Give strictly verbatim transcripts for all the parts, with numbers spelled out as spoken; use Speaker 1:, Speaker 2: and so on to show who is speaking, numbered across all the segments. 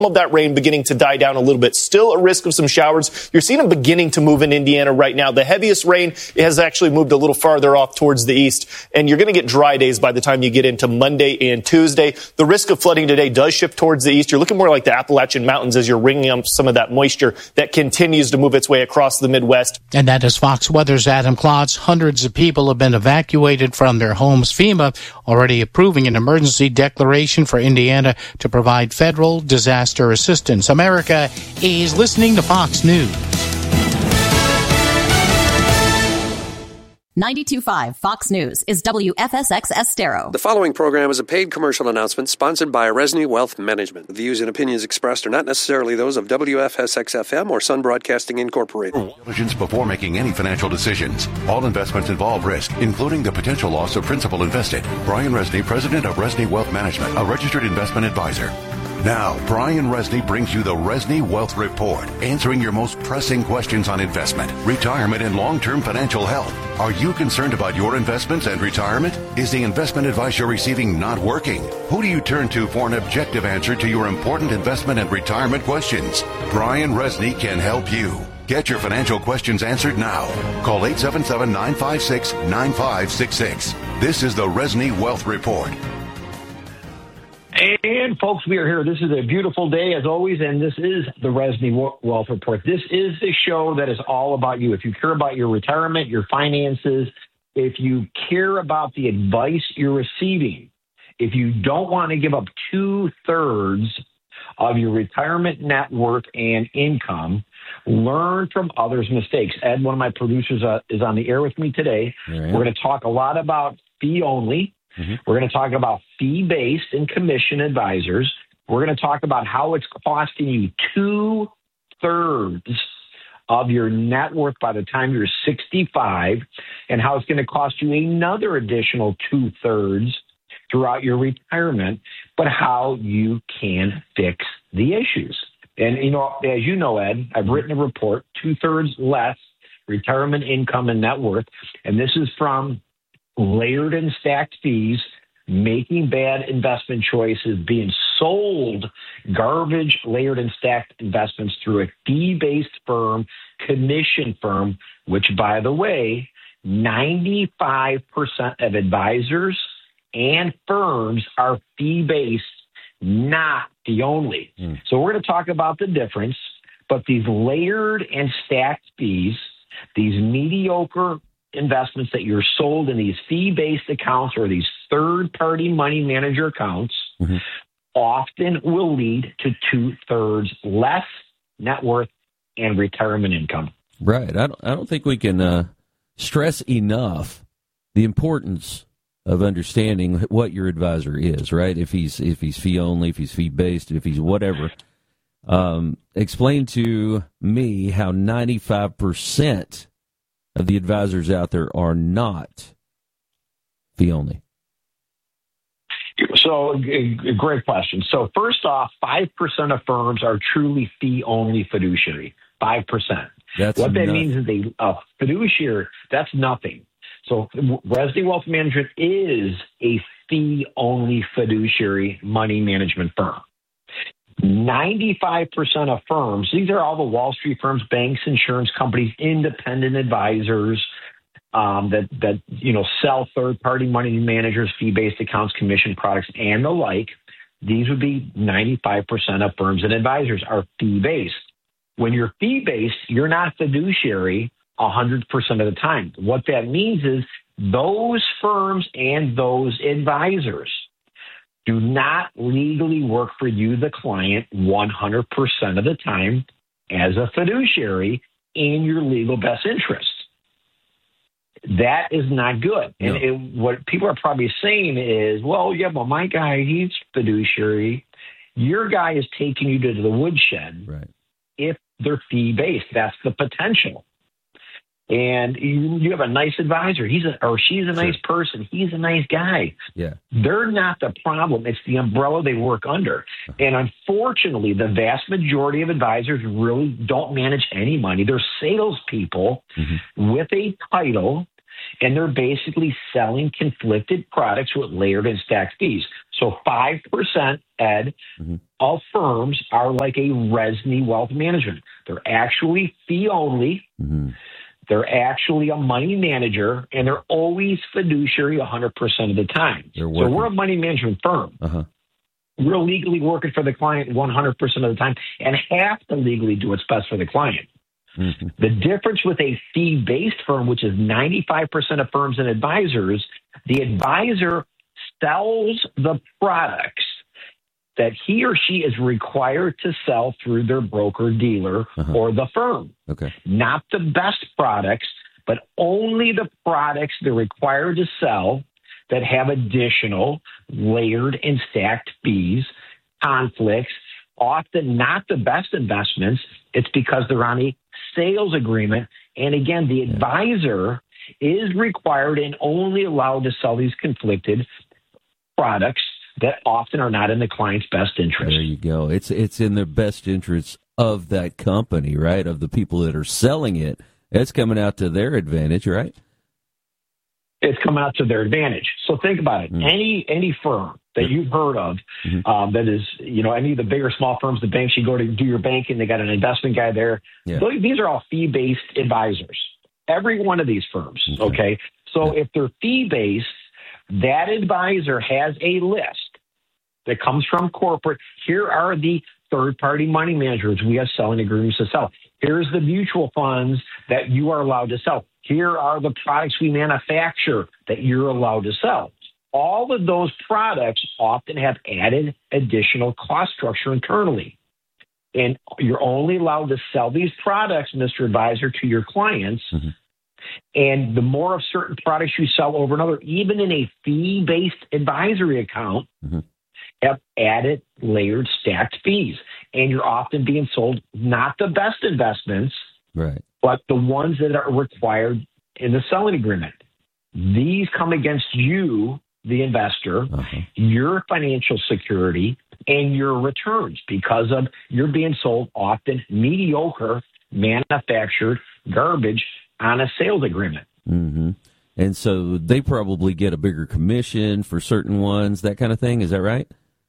Speaker 1: of that rain beginning to die down a little bit. Still a risk of some showers. You're seeing them beginning to move in Indiana right now. The heaviest rain has actually moved a little farther off towards the east, and you're going to get dry days by the time you get into Monday and Tuesday. The risk of flooding today does shift towards the east. You're looking more like the Appalachian Mountains as you're wringing up some of that moisture that continues to move its way across the Midwest.
Speaker 2: And that is Fox Weather's Adam Klotz. Hundreds of people have been evacuated from their homes. FEMA already approving an emergency declaration for Indiana to provide federal disaster assistance. America is listening to Fox News.
Speaker 3: ninety-two point five Fox News is W F S X Estero.
Speaker 4: The following program is a paid commercial announcement sponsored by Resney Wealth Management. The views and opinions expressed are not necessarily those of W F S X F M or Sun Broadcasting Incorporated.
Speaker 5: Diligence before making any financial decisions. All investments involve risk, including the potential loss of principal invested. Brian Resney, president of Resney Wealth Management, a registered investment advisor. Now, Brian Resney brings you the Resney Wealth Report, answering your most pressing questions on investment, retirement, and long-term financial health. Are you concerned about your investments and retirement? Is the investment advice you're receiving not working? Who do you turn to for an objective answer to your important investment and retirement questions? Brian Resney can help you. Get your financial questions answered now. Call eight seven seven, nine five six, nine five six six. This is the Resney Wealth Report.
Speaker 6: And folks, we are here. This is a beautiful day as always, and this is the Resney Wealth Report. This is the show that is all about you. If you care about your retirement, your finances, if you care about the advice you're receiving, if you don't want to give up two-thirds of your retirement net worth and income, learn from others' mistakes. Ed, one of my producers, uh, is on the air with me today. Right. We're going to talk a lot about fee-only. Mm-hmm. We're going to talk about fee-based and commission advisors. We're going to talk about how it's costing you two-thirds of your net worth by the time you're sixty-five, and how it's going to cost you another additional two-thirds throughout your retirement, but how you can fix the issues. And, you know, as you know, Ed, I've written a report, two-thirds less retirement income and net worth, and this is from Layered and Stacked Fees, Making Bad Investment Choices, Being Sold Garbage Layered and Stacked Investments Through a Fee-Based Firm, Commission Firm, which, by the way, ninety-five percent of advisors and firms are fee-based, not fee-only. Mm. So we're going to talk about the difference, but these layered and stacked fees, these mediocre investments that you're sold in these fee-based accounts or these third-party money manager accounts, mm-hmm. often will lead to two-thirds less net worth and retirement income.
Speaker 7: Right. I don't, I don't think we can uh, stress enough the importance of understanding what your advisor is, right? If he's if he's fee-only, if he's fee-based, if he's whatever. Um, explain to me how ninety-five percent of the advisors out there are not fee-only.
Speaker 6: So, a great question. So, first off, five percent of firms are truly fee-only fiduciary. five percent.
Speaker 7: That's
Speaker 6: what that
Speaker 7: nothing.
Speaker 6: means is they, a fiduciary, that's nothing. So, Resney Wealth Management is a fee-only fiduciary money management firm. ninety-five percent of firms, these are all the Wall Street firms, banks, insurance companies, independent advisors um, that, that you know sell third-party money managers, fee-based accounts, commission products, and the like. These would be ninety-five percent of firms and advisors are fee-based. When you're fee-based, you're not fiduciary one hundred percent of the time. What that means is those firms and those advisors do not legally work for you, the client, one hundred percent of the time as a fiduciary in your legal best interest. That is not good. No. And it, what people are probably saying is, well, yeah, but my guy, he's fiduciary. Your guy is taking you to the woodshed
Speaker 7: right.
Speaker 6: if they're fee-based. That's the potential. And you, you have a nice advisor. He's a, or she's a nice sure. person. He's a nice guy.
Speaker 7: Yeah.
Speaker 6: They're not the problem. It's the umbrella they work under. Uh-huh. And unfortunately, the vast majority of advisors really don't manage any money. They're salespeople mm-hmm. with a title, and they're basically selling conflicted products with layered and stacked fees. So five percent, Ed, mm-hmm. of firms are like a Resney Wealth Management. They're actually fee only. Mm-hmm. They're actually a money manager, and they're always fiduciary one hundred percent of the time. So we're a money management firm. Uh-huh. We're legally working for the client one hundred percent of the time and have to legally do what's best for the client. Mm-hmm. The difference with a fee-based firm, which is ninety-five percent of firms and advisors, the advisor sells the products that he or she is required to sell through their broker-dealer uh-huh. or the firm.
Speaker 7: Okay.
Speaker 6: Not the best products, but only the products they're required to sell that have additional layered and stacked fees, conflicts, often not the best investments. It's because they're on a sales agreement. And again, the yeah. advisor is required and only allowed to sell these conflicted products that often are not in the client's best interest.
Speaker 7: There you go. It's it's in the best interest of that company, right? Of the people that are selling it. It's coming out to their advantage, right?
Speaker 6: It's coming out to their advantage. So think about it. Mm-hmm. Any any firm that you've heard of mm-hmm. um, that is, you know, any of the big or small firms, the banks, you go to do your banking, they got an investment guy there. Yeah. So these are all fee-based advisors. Every one of these firms, okay? okay? So yeah. if they're fee-based, that advisor has a list that comes from corporate. Here are the third-party money managers we have selling agreements to sell. Here's the mutual funds that you are allowed to sell. Here are the products we manufacture that you're allowed to sell. All of those products often have added additional cost structure internally. And you're only allowed to sell these products, Mister Advisor, to your clients. Mm-hmm. And the more of certain products you sell over another, even in a fee-based advisory account, mm-hmm. have added layered stacked fees. And you're often being sold not the best investments,
Speaker 7: right,
Speaker 6: but the ones that are required in the selling agreement. These come against you, the investor, uh-huh. your financial security, and your returns because of you're being sold often mediocre, manufactured garbage on a sales agreement.
Speaker 7: Mm-hmm. And so they probably get a bigger commission for certain ones, that kind of thing. Is that right?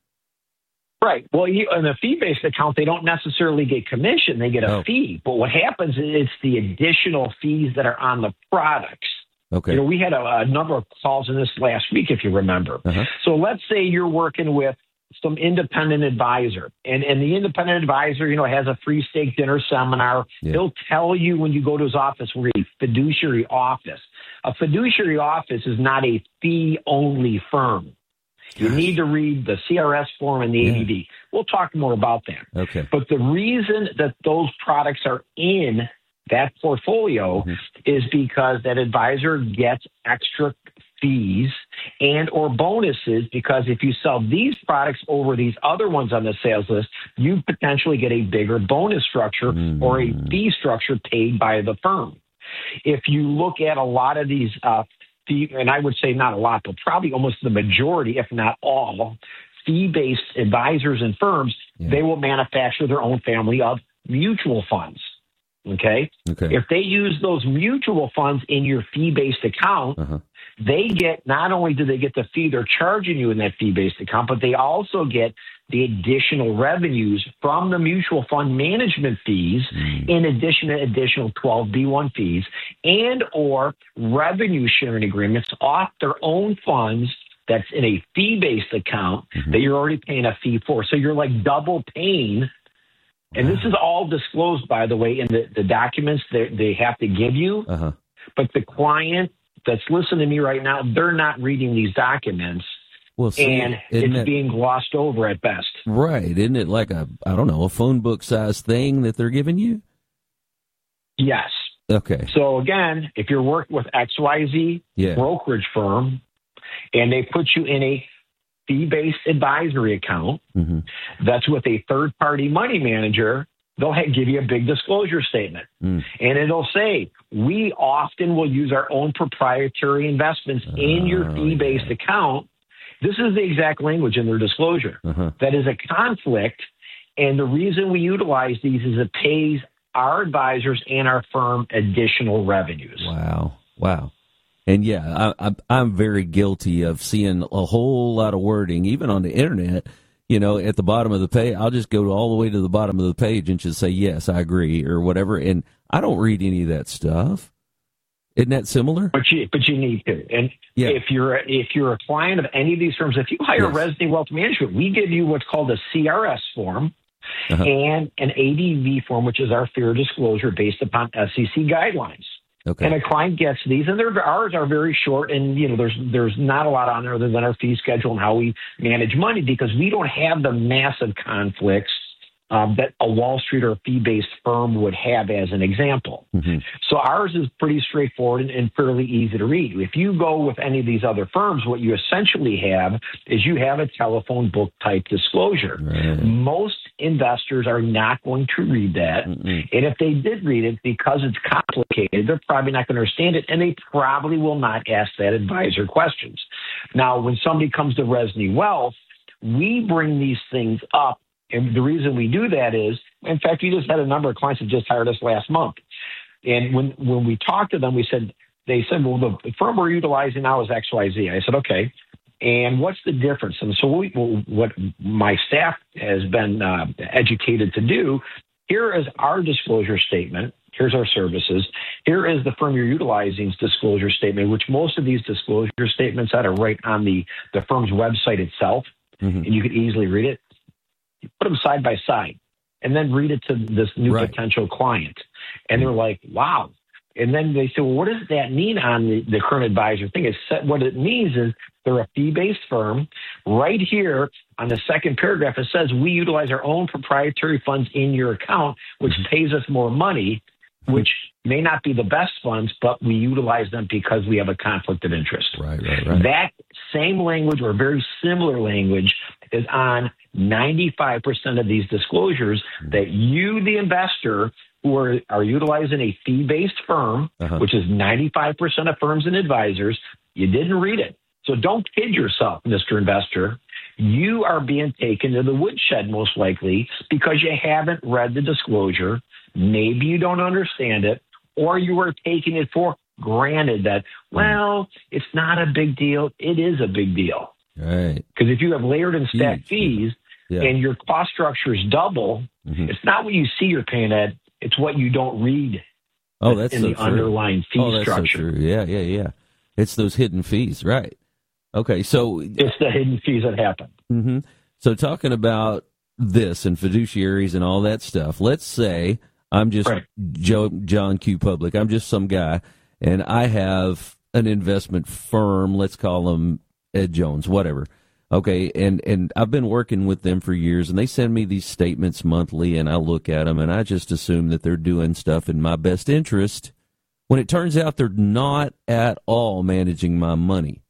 Speaker 6: Right. Well, you, in a fee-based account, they don't necessarily get commission. They get a oh. fee. But what happens is it's the additional fees that are on the products.
Speaker 7: Okay.
Speaker 6: You know, we had a, a number of calls in this last week, if you remember. Uh-huh. So let's say you're working with some independent advisor, and, and the independent advisor, you know, has a free steak dinner seminar. Yeah. He'll tell you when you go to his office, we're a fiduciary office. A fiduciary office is not a fee-only firm. You need to read the C R S form and the yeah. A D D. We'll talk more about that.
Speaker 7: Okay.
Speaker 6: But the reason that those products are in that portfolio mm-hmm. is because that advisor gets extra fees and or bonuses, because if you sell these products over these other ones on the sales list, you potentially get a bigger bonus structure mm-hmm. or a fee structure paid by the firm. If you look at a lot of these uh, fee, and I would say not a lot, but probably almost the majority, if not all, fee-based advisors and firms, yeah. they will manufacture their own family of mutual funds. Okay?
Speaker 7: okay.
Speaker 6: If they use those mutual funds in your fee-based account, uh-huh. they get, not only do they get the fee they're charging you in that fee-based account, but they also get the additional revenues from the mutual fund management fees mm. in addition to additional twelve B one fees and or revenue sharing agreements off their own funds that's in a fee-based account mm-hmm. that you're already paying a fee for. So you're like double paying. And this is all disclosed, by the way, in the, the documents that they have to give you. Uh-huh. But the client that's listening to me right now, they're not reading these documents.
Speaker 7: Well, see,
Speaker 6: and it's it, being glossed over at best.
Speaker 7: Right. Isn't it like a, I don't know, a phone book size thing that they're giving you?
Speaker 6: Yes.
Speaker 7: Okay.
Speaker 6: So again, if you're working with X Y Z
Speaker 7: yeah.
Speaker 6: brokerage firm and they put you in a fee-based advisory account, mm-hmm. that's with a third-party money manager, they'll ha- give you a big disclosure statement. Mm. And it'll say, we often will use our own proprietary investments uh, in your fee-based yeah. account. This is the exact language in their disclosure. Uh-huh. That is a conflict, and the reason we utilize these is it pays our advisors and our firm additional revenues.
Speaker 7: Wow. Wow. And yeah, I, I, I'm very guilty of seeing a whole lot of wording, even on the internet. You know, at the bottom of the page, I'll just go all the way to the bottom of the page and just say, yes, I agree, or whatever. And I don't read any of that stuff. Isn't that similar?
Speaker 6: But you, but you need to. And yeah. if you're if you're a client of any of these firms, if you hire yes. Resny Wealth Management, we give you what's called a C R S form uh-huh. and an A D V form, which is our fair disclosure based upon S E C guidelines. Okay. And a client gets these, and they're, ours are very short, and you know there's there's not a lot on there other than our fee schedule and how we manage money, because we don't have the massive conflicts um, that a Wall Street or a fee-based firm would have, as an example. Mm-hmm. So ours is pretty straightforward and, and fairly easy to read. If you go with any of these other firms, what you essentially have is you have a telephone book type disclosure. Right. Most investors are not going to read that. Mm-mm. And if they did read it, because it's complicated, they're probably not going to understand it, and they probably will not ask that advisor questions. Now, when somebody comes to Resny Wealth, we bring these things up. And the reason we do that is, in fact, we just had a number of clients that just hired us last month. And when, when we talked to them, we said, they said, well, the firm we're utilizing now is X Y Z. I said, okay. And what's the difference? And so we, what my staff has been uh, educated to do, here is our disclosure statement. Here's our services. Here is the firm you're utilizing's disclosure statement, which most of these disclosure statements that are right on the, the firm's website itself, mm-hmm. and you could easily read it. You put them side by side and then read it to this new right. potential client. And they're like, wow. And then they say, well, what does that mean on the, the current advisor thing? It's, what it means is they're a fee-based firm. Right here on the second paragraph, it says we utilize our own proprietary funds in your account, which mm-hmm. pays us more money, which may not be the best funds, but we utilize them because we have a conflict of interest.
Speaker 7: Right, right, right.
Speaker 6: That same language or very similar language is on ninety-five percent of these disclosures that you, the investor, who are, are utilizing a fee-based firm, uh-huh. which is ninety-five percent of firms and advisors, you didn't read it. So don't kid yourself, Mister Investor. You are being taken to the woodshed most likely because you haven't read the disclosure. Maybe you don't understand it, or you are taking it for granted that, well, it's not a big deal. It is a big deal.
Speaker 7: Right.
Speaker 6: Because if you have layered and stacked fees
Speaker 7: yeah.
Speaker 6: and your cost structure is double, mm-hmm. it's not what you see you're paying at, it's what you don't read
Speaker 7: oh, that's
Speaker 6: in
Speaker 7: so
Speaker 6: the
Speaker 7: true.
Speaker 6: underlying fee
Speaker 7: oh, that's
Speaker 6: structure.
Speaker 7: So true. Yeah, yeah, yeah. It's those hidden fees, right. Okay, so...
Speaker 6: It's the hidden fees that happen.
Speaker 7: Mm-hmm. So talking about this and fiduciaries and all that stuff, let's say I'm just right. Joe, John Q. Public. I'm just some guy, and I have an investment firm, let's call them Ed Jones, whatever. Okay, and, and I've been working with them for years, and they send me these statements monthly, and I look at them, and I just assume that they're doing stuff in my best interest, when it turns out they're not at all managing my money.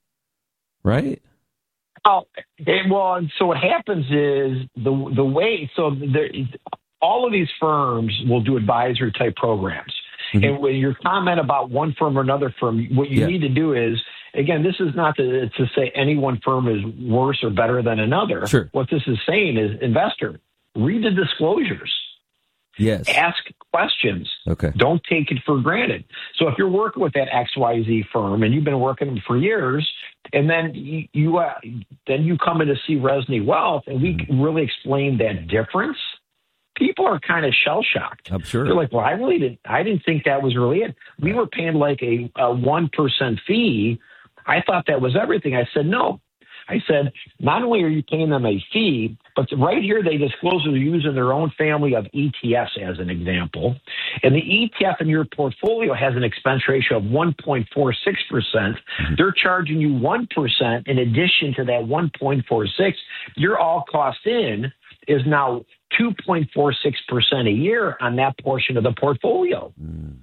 Speaker 7: Right?
Speaker 6: Oh, well, so what happens is the the way, so there, all of these firms will do advisory type programs. Mm-hmm. And when your comment about one firm or another firm, what you yeah. need to do is, again, this is not to, to say any one firm is worse or better than another.
Speaker 7: Sure.
Speaker 6: What this is saying is, investor, read the disclosures.
Speaker 7: Yes.
Speaker 6: Ask questions.
Speaker 7: Okay.
Speaker 6: Don't take it for granted. So if you're working with that X Y Z firm and you've been working with them for years, and then you, you uh, then you come in to see Resny Wealth, and we mm-hmm. really explain that difference, people are kind of shell shocked.
Speaker 7: I'm sure.
Speaker 6: They're like, well, I really didn't. I didn't think that was really it. We were paying like a a one percent fee. I thought that was everything. I said no. I said, not only are you paying them a fee, but right here they disclose they're using their own family of E T Fs as an example. And the E T F in your portfolio has an expense ratio of one point four six percent. They're charging you one percent in addition to that one point four six. Your all cost in is now two point four six percent a year on that portion of the portfolio. Mm.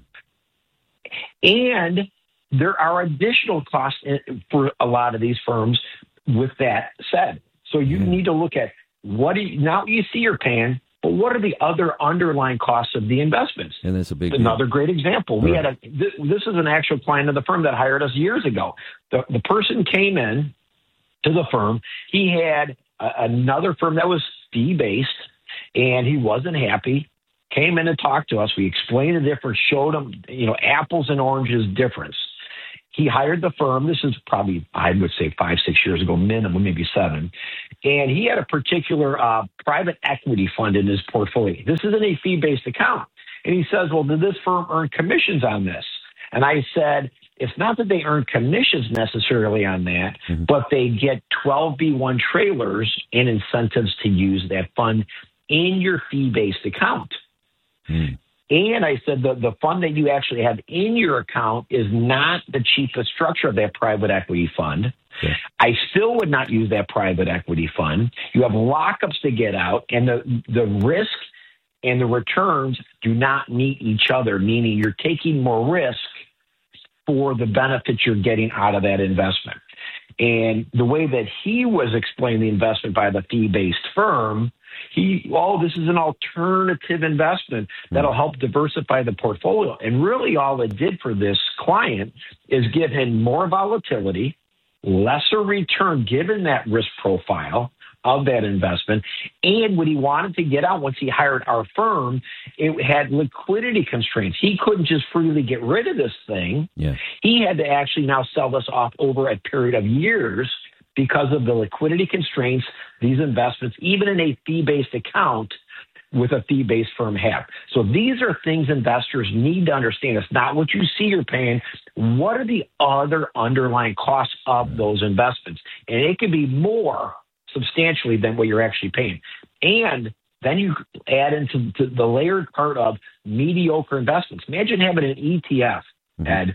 Speaker 6: And there are additional costs for a lot of these firms. With that said, so you yeah. need to look at what do you, now you see you're paying, but what are the other underlying costs of the investments?
Speaker 7: And that's a big
Speaker 6: another
Speaker 7: deal.
Speaker 6: Great example. We right. had a this, this is an actual client of the firm that hired us years ago. The the person came in to the firm. He had a, another firm that was fee based, and he wasn't happy. Came in and talked to us. We explained the difference, showed him, you know, apples and oranges difference. he hired the firm. This is probably, I would say, five, six years ago, minimum, maybe seven. And he had a particular uh, private equity fund in his portfolio. This isn't a fee-based account. And he says, well, did this firm earn commissions on this? And I said, it's not that they earn commissions necessarily on that, mm-hmm. but they get twelve B one trailers and incentives to use that fund in your fee-based account. Mm. And I said the, the fund that you actually have in your account is not the cheapest structure of that private equity fund. Yeah. I still would not use that private equity fund. You have lockups to get out, and the, the risk and the returns do not meet each other, meaning you're taking more risk for the benefits you're getting out of that investment. And the way that he was explaining the investment by the fee-based firm, he, oh, this is an alternative investment that'll help diversify the portfolio. And really all it did for this client is give him more volatility, lesser return given that risk profile of that investment. And when he wanted to get out, once he hired our firm, it had liquidity constraints. He couldn't just freely get rid of this thing. Yeah. He had to actually now sell this off over a period of years because of the liquidity constraints these investments, even in a fee-based account with a fee-based firm, have. So these are things investors need to understand. It's not what you see you're paying. What are the other underlying costs of those investments? And it can be more substantially than what you're actually paying. And then you add into the layered part of mediocre investments. Imagine having an E T F, Ed,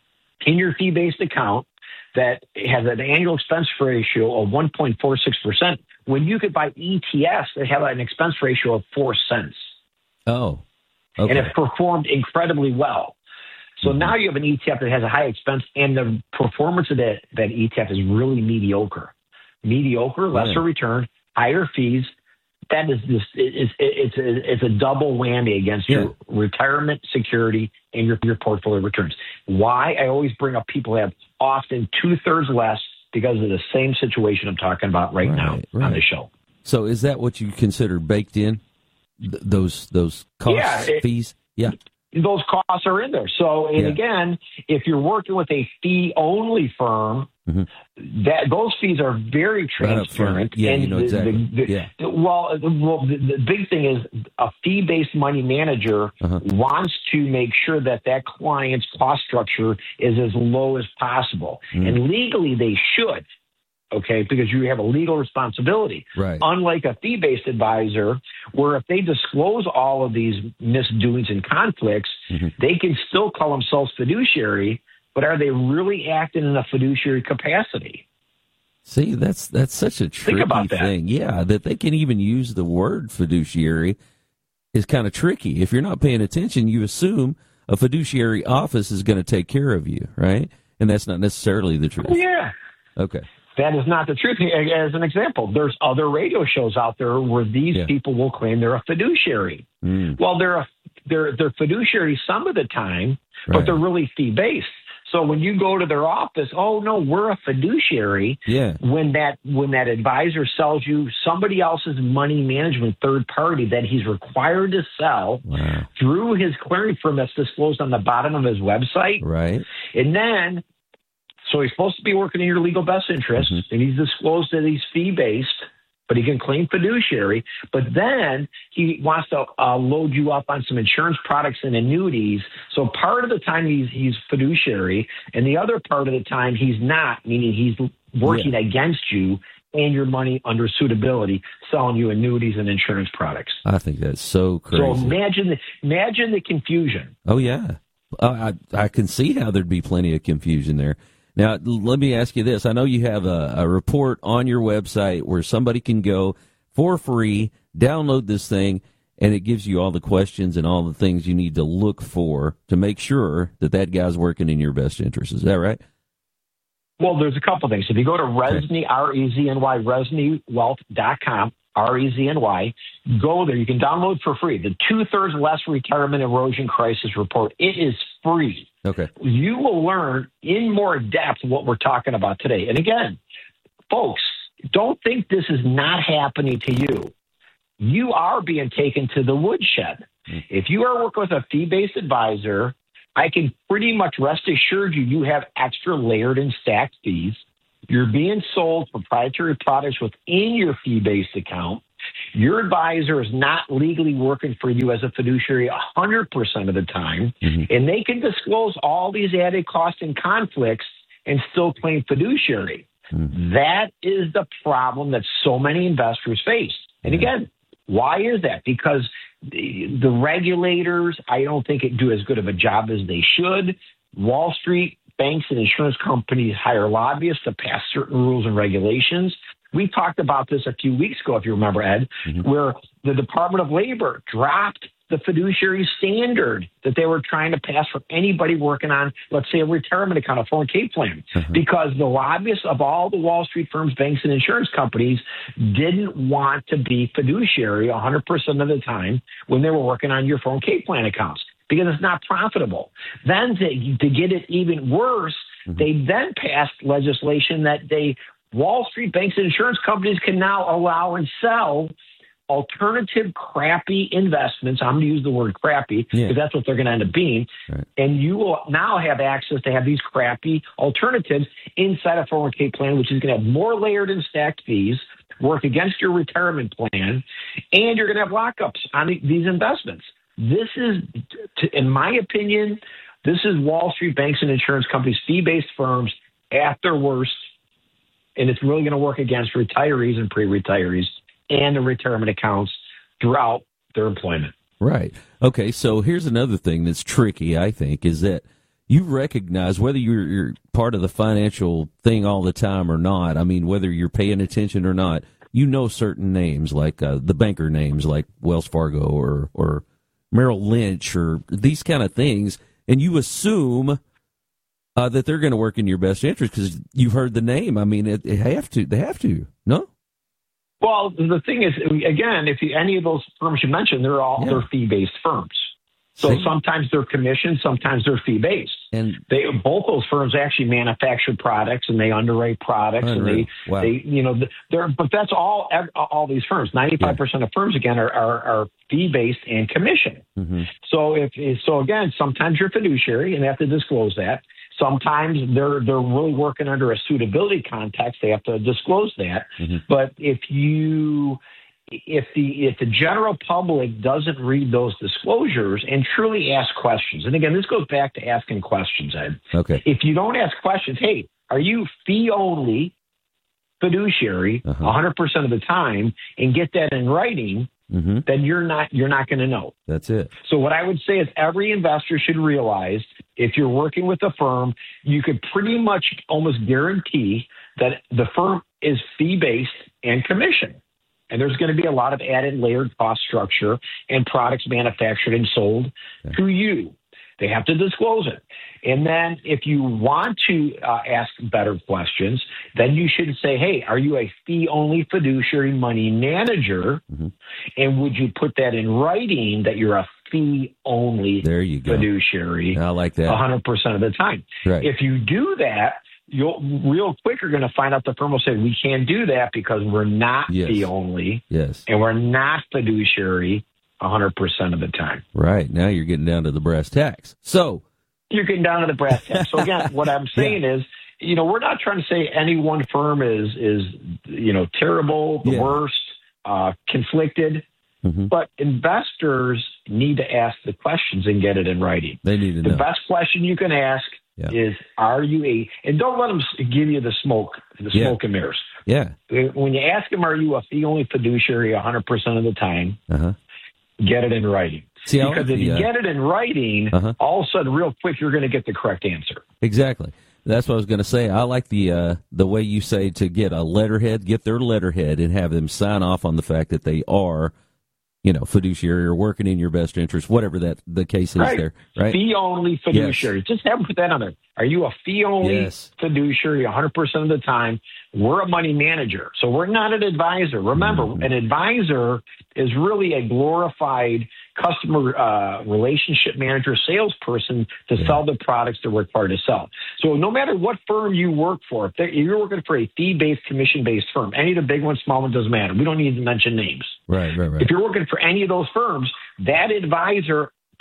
Speaker 6: in your fee-based account that has an annual expense ratio of one point four six percent when you could buy E T Fs that have an expense ratio of four cents.
Speaker 7: Oh, okay.
Speaker 6: And it performed incredibly well. So mm-hmm. now you have an E T F that has a high expense, and the performance of that, that E T F is really mediocre. Mediocre, lesser yeah. return, higher fees. That is just it's it's a, it's a double whammy against yeah. your retirement security and your your portfolio returns. Why? I always bring up people who have often two thirds less because of the same situation I'm talking about right, right now right. on the show.
Speaker 7: So is that what you consider baked in? Th- those those costs,
Speaker 6: yeah, it,
Speaker 7: fees? Yeah.
Speaker 6: Those costs are in there. So, and yeah. again, if you're working with a fee-only firm, mm-hmm. that those fees are very transparent.
Speaker 7: Right yeah, and you know
Speaker 6: the,
Speaker 7: exactly.
Speaker 6: The, the,
Speaker 7: yeah.
Speaker 6: the, well, well the, the big thing is a fee-based money manager uh-huh. wants to make sure that that client's cost structure is as low as possible. Mm. And legally, they should. Okay, because you have a legal responsibility.
Speaker 7: Right.
Speaker 6: Unlike a fee-based advisor, where if they disclose all of these misdoings and conflicts, mm-hmm. they can still call themselves fiduciary, but are they really acting in a fiduciary capacity?
Speaker 7: See, that's that's such a tricky
Speaker 6: Think about that.
Speaker 7: thing. Yeah, that they can even use the word fiduciary is kind of tricky. If you're not paying attention, you assume a fiduciary office is going to take care of you, right? And that's not necessarily the truth.
Speaker 6: Yeah.
Speaker 7: Okay.
Speaker 6: That is not the truth. As an example, there's other radio shows out there where these yeah. people will claim they're a fiduciary. Mm. Well, they're a, they're they're fiduciary some of the time, right. but they're really fee-based. So when you go to their office, oh no, we're a fiduciary.
Speaker 7: Yeah.
Speaker 6: When that when that advisor sells you somebody else's money management third party that he's required to sell
Speaker 7: wow.
Speaker 6: through his clearing firm that's disclosed on the bottom of his website,
Speaker 7: right?
Speaker 6: And then. So he's supposed to be working in your legal best interest, mm-hmm. and he's disclosed that he's fee-based, but he can claim fiduciary. But then he wants to uh, load you up on some insurance products and annuities. So part of the time he's he's fiduciary, and the other part of the time he's not, meaning he's working yeah. against you and your money under suitability, selling you annuities and insurance products.
Speaker 7: I think that's so crazy.
Speaker 6: So imagine the, imagine the confusion.
Speaker 7: Oh, yeah. Uh, I, I can see how there'd be plenty of confusion there. Now, let me ask you this. I know you have a, a report on your website where somebody can go for free, download this thing, and it gives you all the questions and all the things you need to look for to make sure that that guy's working in your best interest. Is that right?
Speaker 6: Well, there's a couple things. If you go to Resny, R E Z N Y, resny wealth dot com, R E Z N Y, go there. You can download for free the Two-Thirds Less Retirement Erosion Crisis Report. It is free.
Speaker 7: Okay.
Speaker 6: You will learn in more depth what we're talking about today. And again, folks, don't think this is not happening to you. You are being taken to the woodshed. Mm-hmm. If you are working with a fee-based advisor, I can pretty much rest assured you, you have extra layered and stacked fees. You're being sold proprietary products within your fee-based account. Your advisor is not legally working for you as a fiduciary one hundred percent of the time, mm-hmm. and they can disclose all these added costs and conflicts and still claim fiduciary. Mm-hmm. That is the problem that so many investors face. And again, why is that? Because the, the regulators, I don't think, it do as good of a job as they should. Wall Street, banks, and insurance companies hire lobbyists to pass certain rules and regulations. We talked about this a few weeks ago, if you remember, Ed, mm-hmm. where the Department of Labor dropped the fiduciary standard that they were trying to pass for anybody working on, let's say, a retirement account, a four oh one k plan, mm-hmm. because the lobbyists of all the Wall Street firms, banks, and insurance companies didn't want to be fiduciary one hundred percent of the time when they were working on your four oh one k plan accounts, because it's not profitable. Then to, to get it even worse, mm-hmm. they then passed legislation that they Wall Street banks and insurance companies can now allow and sell alternative crappy investments. I'm going to use the word crappy because yeah. that's what they're going to end up being. Right. And you will now have access to have these crappy alternatives inside a four oh one k plan, which is going to have more layered and stacked fees, work against your retirement plan, and you're going to have lockups on these investments. This is, in my opinion, this is Wall Street banks and insurance companies, fee-based firms at their worst. And it's really going to work against retirees and pre-retirees and the retirement accounts throughout their employment.
Speaker 7: Right. Okay, so here's another thing that's tricky, I think, is that you recognize whether you're, you're part of the financial thing all the time or not, I mean, whether you're paying attention or not, you know certain names, like uh, the banker names like Wells Fargo or, or Merrill Lynch or these kind of things, and you assume Uh, that they're going to work in your best interest because you've heard the name. I mean, it, it have to. They have to. No.
Speaker 6: Well, the thing is, again, if you, any of those firms you mentioned, they're all yeah. they're fee-based firms. So Same. sometimes they're commissioned, sometimes they're fee-based. And they both those firms actually manufacture products and they underwrite products Unreal. and they, wow. they, you know, they're. But that's all. All these firms, ninety-five percent yeah. of firms again are are, are fee-based and commissioned. Mm-hmm. So if so, again, sometimes you're fiduciary and they have to disclose that. Sometimes they're they're really working under a suitability context. They have to disclose that. Mm-hmm. But if you if the if the general public doesn't read those disclosures and truly ask questions, and again, this goes back to asking questions, Ed. Okay. If you don't ask questions, hey, are you fee only fiduciary uh-huh. one hundred percent of the time, and get that in writing, mm-hmm. then you're not you're not going to know.
Speaker 7: That's it.
Speaker 6: So what I would say is every investor should realize if you're working with a firm, you could pretty much almost guarantee that the firm is fee-based and commission. And there's going to be a lot of added layered cost structure and products manufactured and sold okay. to you. They have to disclose it. And then if you want to uh, ask better questions, then you should say, hey, are you a fee-only fiduciary money manager? Mm-hmm. And would you put that in writing that you're a fee-only
Speaker 7: there you go.
Speaker 6: fiduciary
Speaker 7: I like that.
Speaker 6: one hundred percent of the time?
Speaker 7: Right.
Speaker 6: If you do that, you'll real quick you're going to find out the firm will say, we can't do that because we're not
Speaker 7: yes.
Speaker 6: fee-only
Speaker 7: yes.
Speaker 6: and we're not fiduciary one hundred percent of the time.
Speaker 7: Right. Now you're getting down to the brass tacks. So
Speaker 6: you're getting down to the brass tacks. So again, what I'm saying yeah. is, you know, we're not trying to say any one firm is, is you know, terrible, the yeah. worst, uh, conflicted. Mm-hmm. But investors need to ask the questions and get it in writing.
Speaker 7: They need to
Speaker 6: the
Speaker 7: know.
Speaker 6: The best question you can ask yeah. is, are you a, and don't let them give you the smoke, the
Speaker 7: yeah.
Speaker 6: smoke and mirrors.
Speaker 7: Yeah.
Speaker 6: When you ask them, are you a fee-only fiduciary one hundred percent of the time, uh-huh. get it in writing. See, because if you uh, get it in writing, uh-huh. all of a sudden, real quick, you're going to get the correct answer.
Speaker 7: Exactly. That's what I was going to say. I like the uh, the way you say to get a letterhead, get their letterhead, and have them sign off on the fact that they are, you know, fiduciary or working in your best interest, whatever that the case is
Speaker 6: right.
Speaker 7: there. Right.
Speaker 6: Fee-only fiduciary. Yes. Just have them put that on there. Are you a fee-only
Speaker 7: yes.
Speaker 6: fiduciary one hundred percent of the time? We're a money manager, so we're not an advisor. Remember, mm-hmm. an advisor is really a glorified customer uh, relationship manager, salesperson to yeah. sell the products they're required to sell. So no matter what firm you work for, if you're working for a fee-based, commission-based firm, any of the big ones, small ones, doesn't matter. We don't need to mention names.
Speaker 7: Right, right, right.
Speaker 6: If you're working for any of those firms, that advisor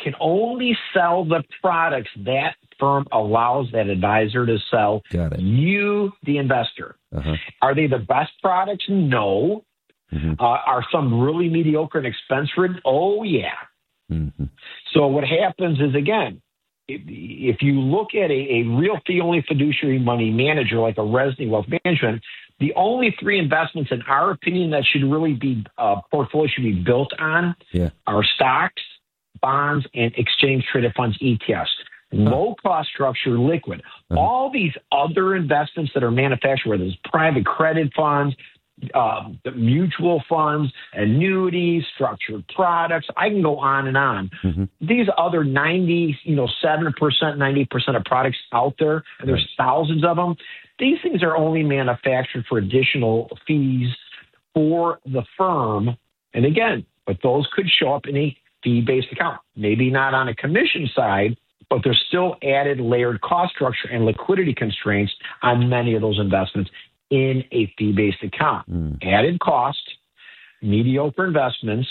Speaker 6: can only sell the products that firm allows that advisor to sell.
Speaker 7: Got it.
Speaker 6: You, the investor.
Speaker 7: Uh-huh.
Speaker 6: Are they the best products? No.
Speaker 7: Mm-hmm.
Speaker 6: Uh, are some really mediocre and expensive? Oh, yeah.
Speaker 7: Mm-hmm.
Speaker 6: So what happens is, again, if, if you look at a, a real fee-only fiduciary money manager like a Resnick Wealth Management, the only three investments, in our opinion, that should really be uh, portfolio should be built on
Speaker 7: yeah.
Speaker 6: are stocks, bonds, and exchange-traded funds, E T Fs. Low-cost structure, liquid. Uh-huh. All these other investments that are manufactured, whether it's private credit funds, Um, the mutual funds, annuities, structured products. I can go on and on. Mm-hmm. These other ninety, you know, seven percent, ninety percent of products out there, and there's right. thousands of them. These things are only manufactured for additional fees for the firm. And again, but those could show up in a fee-based account. Maybe not on a commission side, but there's still added layered cost structure and liquidity constraints on many of those investments in a fee-based account. Mm. Added cost, mediocre investments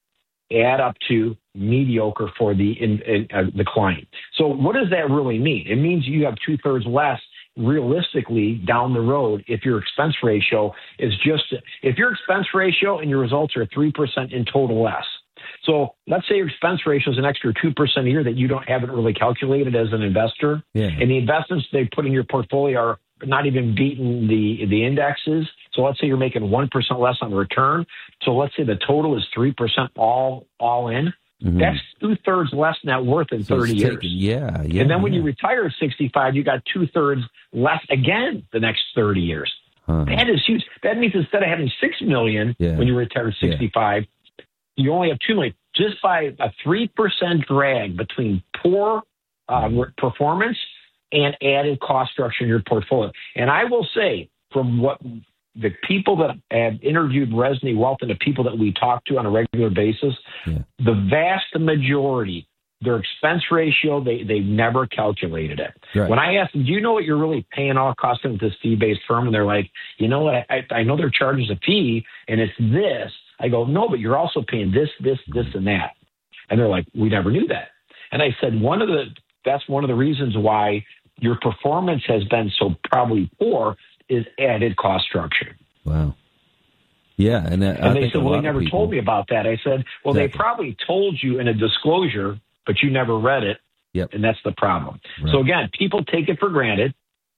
Speaker 6: add up to mediocre for the in, in, uh, the client. So what does that really mean? It means you have two-thirds less realistically down the road if your expense ratio is just, if your expense ratio and your results are three percent in total less. So let's say your expense ratio is an extra two percent a year that you don't haven't really calculated as an investor. Yeah. And the investments they put in your portfolio are not even beating the, the indexes. So let's say you're making one percent less on the return. So let's say the total is three percent all, all in. Mm-hmm. That's two-thirds less net worth in so thirty years.
Speaker 7: Taken, yeah, yeah.
Speaker 6: And then when
Speaker 7: yeah.
Speaker 6: you retire at sixty-five, you got two-thirds less again the next thirty years. Huh. That is huge. That means instead of having six million dollars yeah. when you retire at sixty-five, yeah. you only have two million dollars. Just by a three percent drag between poor uh, performance and added cost structure in your portfolio. And I will say, from what the people that have interviewed Resnick Wealth and the people that we talk to on a regular basis, yeah. the vast majority, their expense ratio, they, they've never calculated it. Right. When I ask them, do you know what you're really paying all costs with this fee-based firm? And they're like, you know what, I, I know their charge is a fee, and it's this. I go, no, but you're also paying this, this, this, and that. And they're like, we never knew that. And I said, one of the that's one of the reasons why your performance has been so probably poor is added cost structure.
Speaker 7: Wow. Yeah. And, I,
Speaker 6: and
Speaker 7: I
Speaker 6: they
Speaker 7: think
Speaker 6: said, well, they never
Speaker 7: people...
Speaker 6: told me about that. I said, well, exactly. they probably told you in a disclosure, but you never read it.
Speaker 7: Yep.
Speaker 6: And that's the problem.
Speaker 7: Right.
Speaker 6: So again, people take it for granted.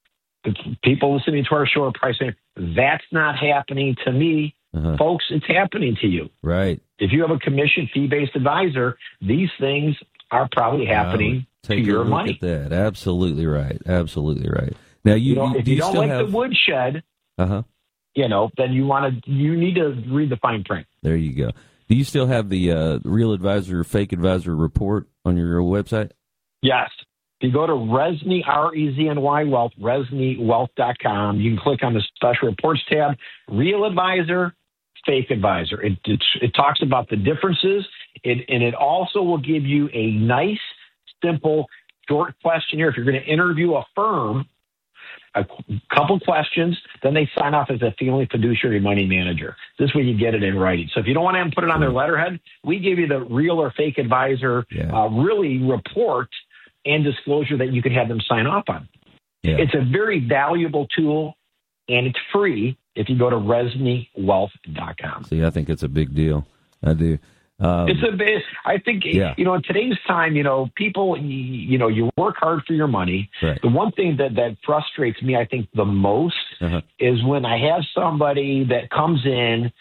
Speaker 6: People listening to our show are probably saying, that's not happening to me. Uh-huh. Folks, it's happening to you.
Speaker 7: Right.
Speaker 6: If you have a commission fee-based advisor, these things are probably happening wow.
Speaker 7: Take
Speaker 6: to your
Speaker 7: a look
Speaker 6: money.
Speaker 7: At that. Absolutely right. Absolutely right. Now, you,
Speaker 6: you know,
Speaker 7: you
Speaker 6: if
Speaker 7: do
Speaker 6: you,
Speaker 7: you
Speaker 6: don't
Speaker 7: still
Speaker 6: like
Speaker 7: have...
Speaker 6: the woodshed,
Speaker 7: uh-huh.
Speaker 6: you know, then you want to, you need to read the fine print.
Speaker 7: There you go. Do you still have the uh, Real Advisor, Fake Advisor report on your website?
Speaker 6: Yes. If you go to Resnick, R E Z N Y Wealth, resnick wealth dot com, you can click on the Special Reports tab, Real Advisor, Fake Advisor. It, it, it talks about the differences, it, and it also will give you a nice, simple, short questionnaire. If you're going to interview a firm, a couple questions, then they sign off as a fee-only fiduciary money manager. This way you get it in writing. So if you don't want to put it on their letterhead, we give you the Real or Fake Advisor yeah. uh, really report and disclosure that you can have them sign off on. Yeah. It's a very valuable tool, and it's free if you go to resnick wealth dot com.
Speaker 7: See, I think it's a big deal. I do. Um,
Speaker 6: it's a bit, I think, yeah. you know, in today's time, you know, people, you know, you work hard for your money.
Speaker 7: Right.
Speaker 6: The one thing that, that frustrates me, I think, the most uh-huh. is when I have somebody that comes in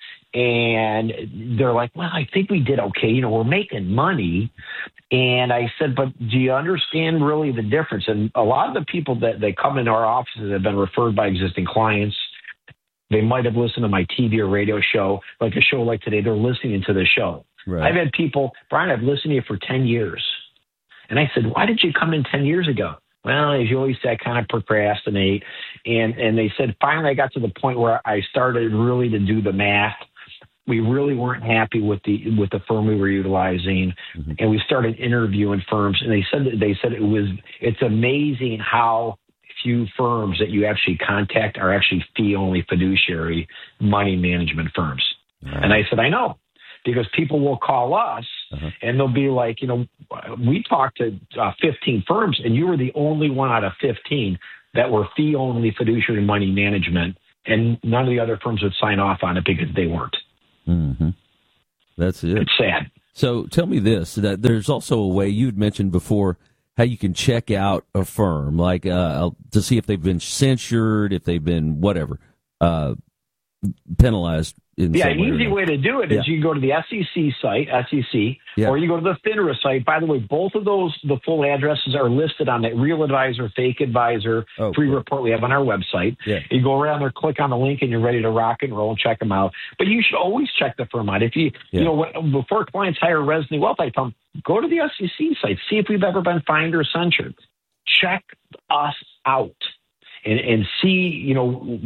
Speaker 6: and they're like, well, I think we did okay. You know, we're making money. And I said, but do you understand really the difference? And a lot of the people that, that come into our offices have been referred by existing clients. They might have listened to my T V or radio show, like a show like today. They're listening to the show. Right. I've had people, Brian, I've listened to you for ten years. And I said, why did you come in ten years ago? Well, as you always say, I kind of procrastinate. And, and they said, finally, I got to the point where I started really to do the math. We really weren't happy with the with the firm we were utilizing, mm-hmm. and we started interviewing firms. And they said that, they said it was it's amazing how few firms that you actually contact are actually fee-only fiduciary money management firms. Right. And I said, I know, because people will call us Uh-huh. And they'll be like, you know, we talked to uh, fifteen firms, and you were the only one out of fifteen that were fee-only fiduciary money management, and none of the other firms would sign off on it because they weren't.
Speaker 7: Mm-hmm. That's it.
Speaker 6: It's sad.
Speaker 7: So tell me this, that there's also a way you'd mentioned before how you can check out a firm, like uh, to see if they've been censured, if they've been whatever, uh, penalized. In
Speaker 6: yeah,
Speaker 7: some
Speaker 6: an
Speaker 7: way
Speaker 6: easy way to do it is
Speaker 7: yeah.
Speaker 6: you go to the S E C site, S E C, yeah. or you go to the FINRA site. By the way, both of those, the full addresses are listed on that Real Advisor, Fake Advisor
Speaker 7: oh,
Speaker 6: free
Speaker 7: cool.
Speaker 6: report we have on our website.
Speaker 7: Yeah.
Speaker 6: You go around there, click on the link, and you're ready to rock and roll and check them out. But you should always check the firm out. If you, yeah. you know, when, before clients hire Resnick Wealth, I tell them, go to the S E C site, see if we've ever been fined or censured. Check us out. And, and see, you know,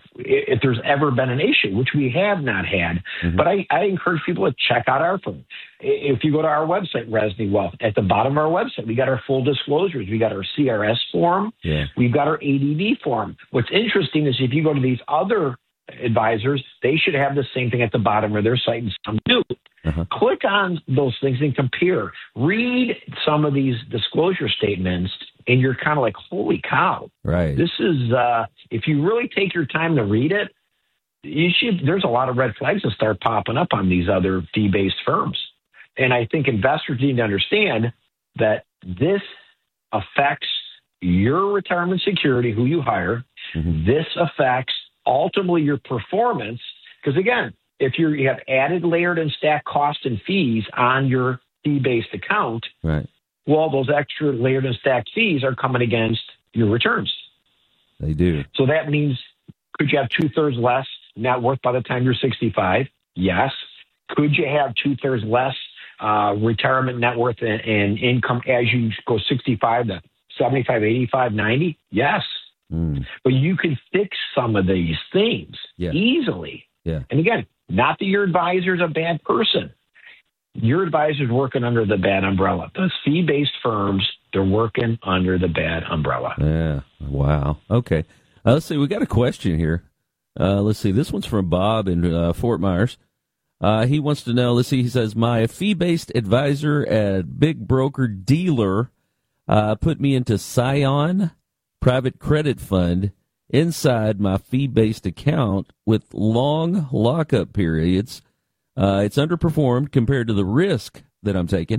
Speaker 6: if there's ever been an issue, which we have not had. Mm-hmm. But I, I encourage people to check out our firm. If you go to our website, Resnick Wealth, at the bottom of our website, we got our full disclosures. We got our C R S form.
Speaker 7: Yeah. We've
Speaker 6: got our A D V form. What's interesting is if you go to these other advisors, they should have the same thing at the bottom of their site, and some do. Uh-huh. Click on those things and compare. Read some of these disclosure statements, and you're kind of like, holy cow.
Speaker 7: Right.
Speaker 6: This is, uh, if you really take your time to read it, you should, there's a lot of red flags that start popping up on these other fee-based firms. And I think investors need to understand that this affects your retirement security, who you hire. Mm-hmm. This affects ultimately your performance. Because again, if you're, you have added, layered, and stacked costs and fees on your fee-based account,
Speaker 7: right.
Speaker 6: well, those extra layered and stacked fees are coming against your returns.
Speaker 7: They do.
Speaker 6: So that means, could you have two-thirds less net worth by the time you're sixty-five? Yes. Could you have two-thirds less uh, retirement net worth and, and income as you go sixty-five to seventy-five, eighty-five, ninety? Yes. Mm. But you can fix some of these things yeah. easily.
Speaker 7: Yeah.
Speaker 6: And again, not that your advisor is a bad person. Your advisor's working under the bad umbrella. Those fee-based firms, they're working under the bad umbrella.
Speaker 7: Yeah. Wow. Okay. Uh, let's see. We got a question here. Uh, let's see. This one's from Bob in uh, Fort Myers. Uh, he wants to know, let's see, he says, my fee-based advisor at Big Broker Dealer uh, put me into Scion Private Credit Fund inside my fee-based account with long lockup periods. Uh, it's underperformed compared to the risk that I'm taking.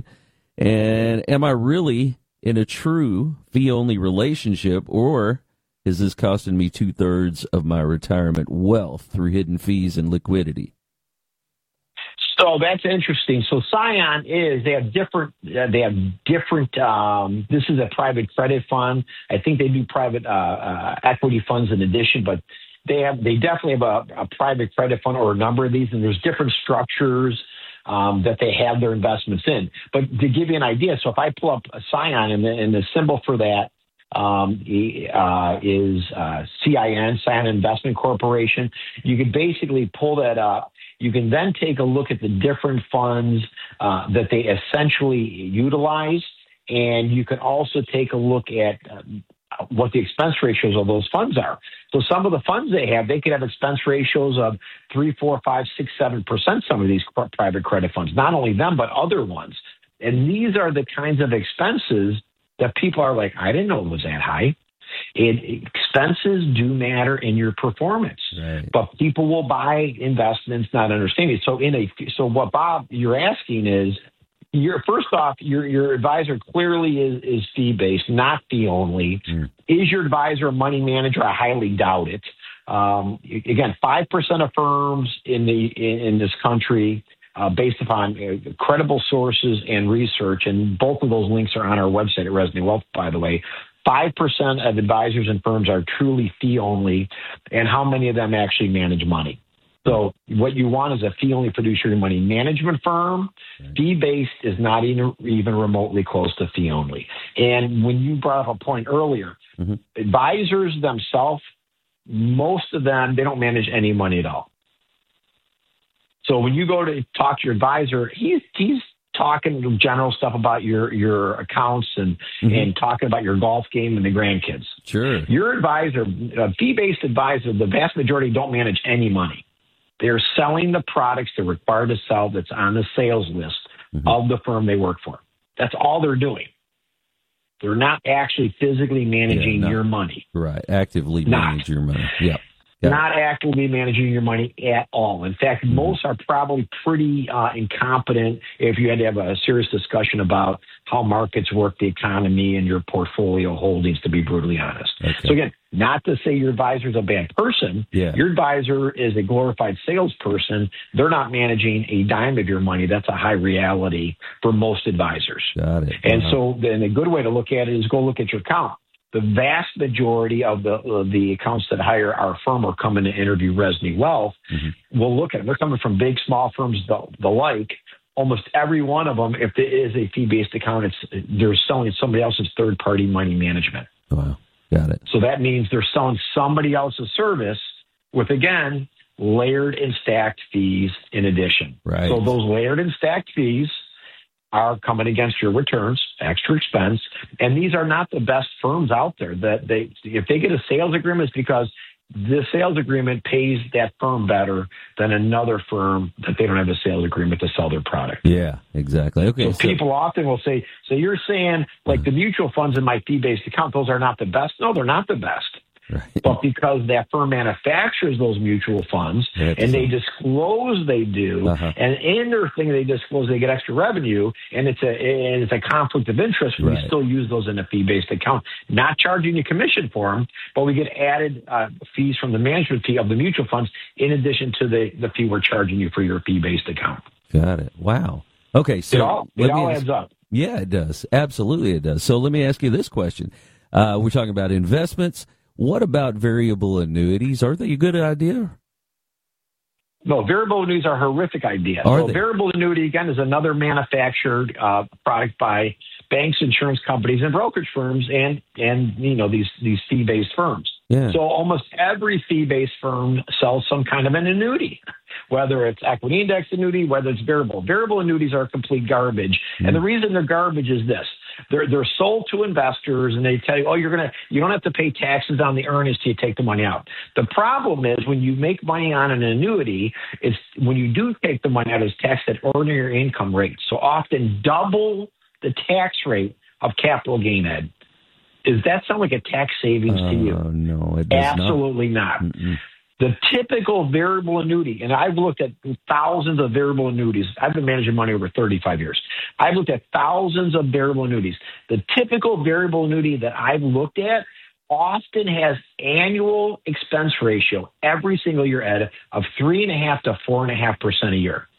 Speaker 7: And am I really in a true fee-only relationship, or is this costing me two-thirds of my retirement wealth through hidden fees and liquidity?
Speaker 6: So that's interesting. So Scion is, they have different, uh, they have different, um, this is a private credit fund. I think they do private uh, uh, equity funds in addition, but they have, they definitely have a, a private credit fund or a number of these, and there's different structures um, that they have their investments in. But to give you an idea, so if I pull up a Scion, and the, and the symbol for that um, uh, is uh, C I N, Scion Investment Corporation, you could basically pull that up. You can then take a look at the different funds uh, that they essentially utilize, and you can also take a look at uh, what the expense ratios of those funds are. So some of the funds they have, they could have expense ratios of three, four, five, six, seven percent. Some of these private credit funds, not only them but other ones, and these are the kinds of expenses that people are like, I didn't know it was that high. It, expenses do matter in your performance,
Speaker 7: right.
Speaker 6: But people will buy investments not understanding. So in a so what Bob you're asking is, your first off, your your advisor clearly is is fee based, not fee only. Mm. Is your advisor a money manager? I highly doubt it. Um, again, five percent of firms in the in, in this country, uh, based upon uh, credible sources and research, and both of those links are on our website at Resnick Wealth, by the way. five percent of advisors and firms are truly fee-only, and how many of them actually manage money? So what you want is a fee-only fiduciary money management firm. Right. Fee-based is not even, even remotely close to fee-only. And when you brought up a point earlier, mm-hmm. advisors themselves, most of them, they don't manage any money at all. So when you go to talk to your advisor, he's he's talking general stuff about your, your accounts and, mm-hmm. and talking about your golf game and the grandkids.
Speaker 7: Sure.
Speaker 6: Your advisor, a fee-based advisor, the vast majority don't manage any money. They're selling the products they're required to sell that's on the sales list mm-hmm. of the firm they work for. That's all they're doing. They're not actually physically managing yeah, not, your money.
Speaker 7: Right. Actively not. manage your money. Yeah. Got
Speaker 6: not
Speaker 7: it.
Speaker 6: actively managing your money at all. In fact, mm-hmm. most are probably pretty uh, incompetent if you had to have a serious discussion about how markets work, the economy, and your portfolio holdings, to be brutally honest. Okay. So again, not to say your advisor is a bad person.
Speaker 7: Yeah.
Speaker 6: Your advisor is a glorified salesperson. They're not managing a dime of your money. That's a high reality for most advisors.
Speaker 7: Got it.
Speaker 6: And
Speaker 7: wow.
Speaker 6: so then a good way to look at it is go look at your account. The vast majority of the of the accounts that hire our firm or come in to interview Resnick Wealth, mm-hmm. we'll look at them. They're coming from big, small firms, the, the like. Almost every one of them, if there is a fee-based account, it's they're selling somebody else's third-party money management.
Speaker 7: Wow, got it.
Speaker 6: So that means they're selling somebody else's service with, again, layered and stacked fees in addition.
Speaker 7: Right.
Speaker 6: So those layered and stacked fees are coming against your returns, extra expense, and these are not the best firms out there. That they, if they get a sales agreement, it's because the sales agreement pays that firm better than another firm that they don't have a sales agreement to sell their product.
Speaker 7: Yeah, exactly. Okay.
Speaker 6: So, so people often will say, so you're saying like the mutual funds in my fee-based account, those are not the best? No, they're not the best.
Speaker 7: Right.
Speaker 6: But because that firm manufactures those mutual funds
Speaker 7: That's
Speaker 6: and they
Speaker 7: so.
Speaker 6: disclose they do,
Speaker 7: uh-huh.
Speaker 6: and in their thing they disclose they get extra revenue, and it's a and it's a conflict of interest.
Speaker 7: Right.
Speaker 6: We still use those in a fee-based account, not charging you commission for them, but we get added uh, fees from the management fee of the mutual funds in addition to the, the fee we're charging you for your fee-based account.
Speaker 7: Got it. Wow. Okay, so
Speaker 6: it all, it all
Speaker 7: ask,
Speaker 6: adds up.
Speaker 7: Yeah, it does. Absolutely, it does. So let me ask you this question: uh, we're talking about investments. What about variable annuities? Are they a good idea?
Speaker 6: No, variable annuities are a horrific idea.
Speaker 7: Are
Speaker 6: so
Speaker 7: they?
Speaker 6: Variable annuity, again, is another manufactured uh, product by banks, insurance companies, and brokerage firms, and, and you know, these, these fee-based firms.
Speaker 7: Yeah.
Speaker 6: So almost every fee-based firm sells some kind of an annuity, whether it's equity index annuity, whether it's variable. Variable annuities are complete garbage. Mm. And the reason they're garbage is this. They're they're sold to investors, and they tell you, oh, you're gonna you don't have to pay taxes on the earnings till you take the money out. The problem is when you make money on an annuity, it's when you do take the money out, it's taxed at ordinary income rates. So often double the tax rate of capital gain, Ed. Does that sound like a tax savings
Speaker 7: uh,
Speaker 6: to you?
Speaker 7: No, it does
Speaker 6: Absolutely not. not. The typical variable annuity, and I've looked at thousands of variable annuities. I've been managing money over thirty-five years. I've looked at thousands of variable annuities. The typical variable annuity that I've looked at often has annual expense ratio every single year, Ed, of three and a half to four and a half percent a year.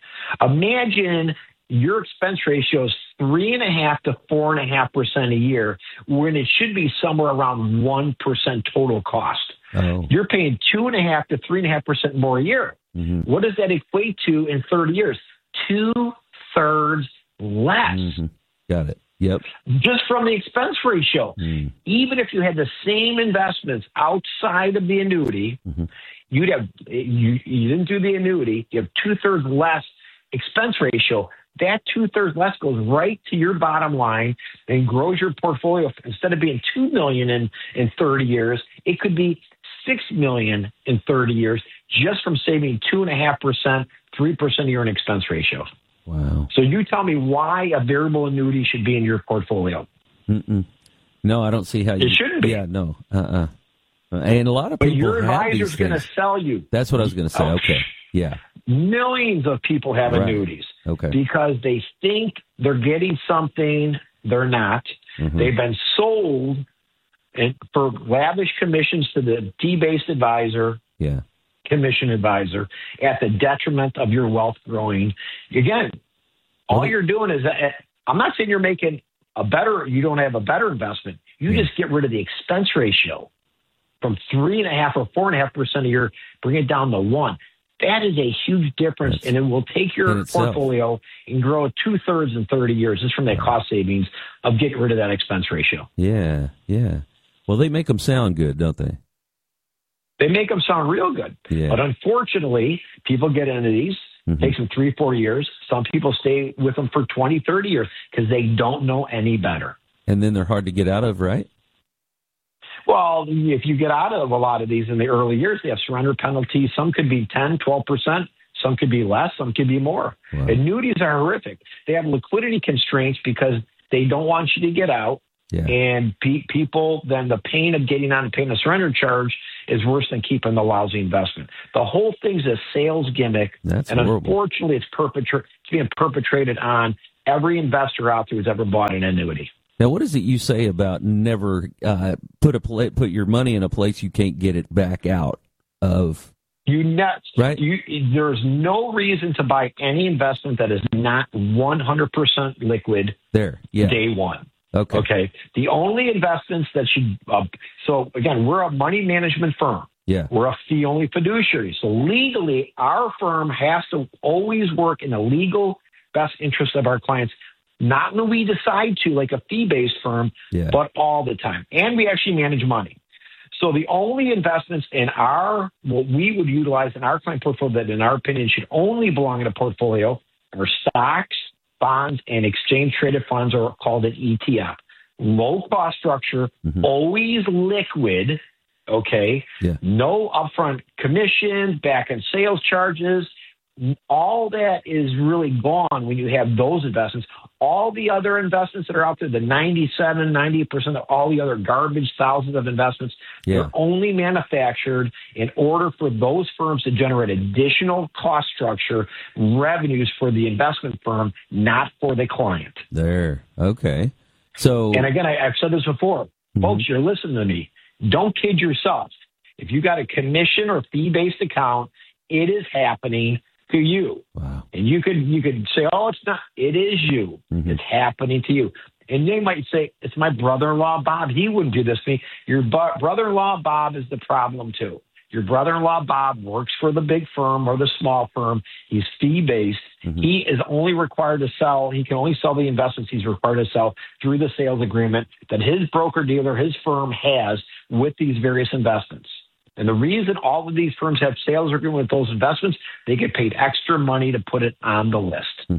Speaker 6: Imagine your expense ratio is three and a half to four and a half percent a year, when it should be somewhere around one percent total cost.
Speaker 7: Oh.
Speaker 6: You're paying two and a half to three and a half percent more a year.
Speaker 7: Mm-hmm.
Speaker 6: What does that equate to in thirty years? Two thirds less.
Speaker 7: Mm-hmm. Got it. Yep.
Speaker 6: Just from the expense ratio.
Speaker 7: Mm.
Speaker 6: Even if you had the same investments outside of the annuity, mm-hmm. you'd have you, you didn't do the annuity. You have two thirds less expense ratio. That two thirds less goes right to your bottom line and grows your portfolio. Instead of being two million in in thirty years, it could be six million in thirty years, just from saving two and a half percent, three percent of your expense ratio.
Speaker 7: Wow!
Speaker 6: So you tell me why a variable annuity should be in your portfolio?
Speaker 7: Mm-mm. No, I don't see how you.
Speaker 6: It shouldn't be.
Speaker 7: Yeah, no. Uh. Uh-uh. And a lot of
Speaker 6: but
Speaker 7: people
Speaker 6: your
Speaker 7: have
Speaker 6: advisor's
Speaker 7: these
Speaker 6: going to
Speaker 7: things.
Speaker 6: sell you.
Speaker 7: That's what I was going to say.
Speaker 6: Oh,
Speaker 7: okay. Yeah.
Speaker 6: Millions of people have
Speaker 7: right.
Speaker 6: annuities.
Speaker 7: Okay.
Speaker 6: Because they think they're getting something they're not. Mm-hmm. They've been sold and for lavish commissions to the fee-based advisor,
Speaker 7: yeah,
Speaker 6: commission advisor, at the detriment of your wealth growing. Again, all well, you're doing is, I'm not saying you're making a better, you don't have a better investment. You yeah. just get rid of the expense ratio from three and a half or four and a half percent a year, bring it down to one. That is a huge difference, That's, and it will take your portfolio and grow it two-thirds in thirty years just from that cost savings of getting rid of that expense ratio.
Speaker 7: Yeah, yeah. Well, they make them sound good, don't they?
Speaker 6: They make them sound real good.
Speaker 7: Yeah.
Speaker 6: But unfortunately, people get into these. Mm-hmm. Takes them three, four years. Some people stay with them for twenty, thirty years because they don't know any better.
Speaker 7: And then they're hard to get out of, right?
Speaker 6: Well, if you get out of a lot of these in the early years, they have surrender penalties. Some could be ten, twelve percent. Some could be less, some could be more.
Speaker 7: Wow.
Speaker 6: Annuities are horrific. They have liquidity constraints because they don't want you to get out.
Speaker 7: Yeah.
Speaker 6: And pe- people, then the pain of getting on and paying a surrender charge is worse than keeping the lousy investment. The whole thing's a sales gimmick.
Speaker 7: That's
Speaker 6: and
Speaker 7: horrible.
Speaker 6: Unfortunately, it's, perpetra- it's being perpetrated on every investor out there who's ever bought an annuity.
Speaker 7: Now, what is it you say about never uh, put a pla- put your money in a place you can't get it back out of?
Speaker 6: You nuts.
Speaker 7: Right.
Speaker 6: You, there's no reason to buy any investment that is not one hundred percent liquid
Speaker 7: There, yeah.
Speaker 6: day one.
Speaker 7: Okay.
Speaker 6: Okay. The only investments that should, uh, so again, we're a money management firm.
Speaker 7: Yeah.
Speaker 6: We're a fee only fiduciary. So legally, our firm has to always work in the legal best interest of our clients, not when we decide to, like a fee based firm,
Speaker 7: Yeah.
Speaker 6: but all the time. And we actually manage money. So the only investments in our, what we would utilize in our client portfolio that in our opinion should only belong in a portfolio are stocks, bonds, and exchange traded funds, are called an E T F. Low cost structure,
Speaker 7: Mhm.
Speaker 6: always liquid, okay?
Speaker 7: Yeah.
Speaker 6: No upfront commissions, back end sales charges. All that is really gone when you have those investments. All the other investments that are out there, the ninety-seven, ninety percent of all the other garbage, thousands of investments,
Speaker 7: Yeah.
Speaker 6: they're only manufactured in order for those firms to generate additional cost structure revenues for the investment firm, not for the client.
Speaker 7: There. Okay. So.
Speaker 6: And again, I, I've said this before.
Speaker 7: Mhm.
Speaker 6: Folks, you're listening to me. Don't kid yourself. If you got a commission or fee-based account, it is happening to you.
Speaker 7: Wow.
Speaker 6: And you could you could say, oh, it's not. It is you.
Speaker 7: Mhm.
Speaker 6: It's happening to you. And they might say, it's my brother-in-law, Bob. He wouldn't do this to me. Your bu- brother-in-law, Bob, is the problem, too. Your brother-in-law, Bob, works for the big firm or the small firm. He's fee-based.
Speaker 7: Mhm.
Speaker 6: He is only required to sell. He can only sell the investments he's required to sell through the sales agreement that his broker-dealer, his firm, has with these various investments. And the reason all of these firms have sales agreement with those investments, they get paid extra money to put it on the list.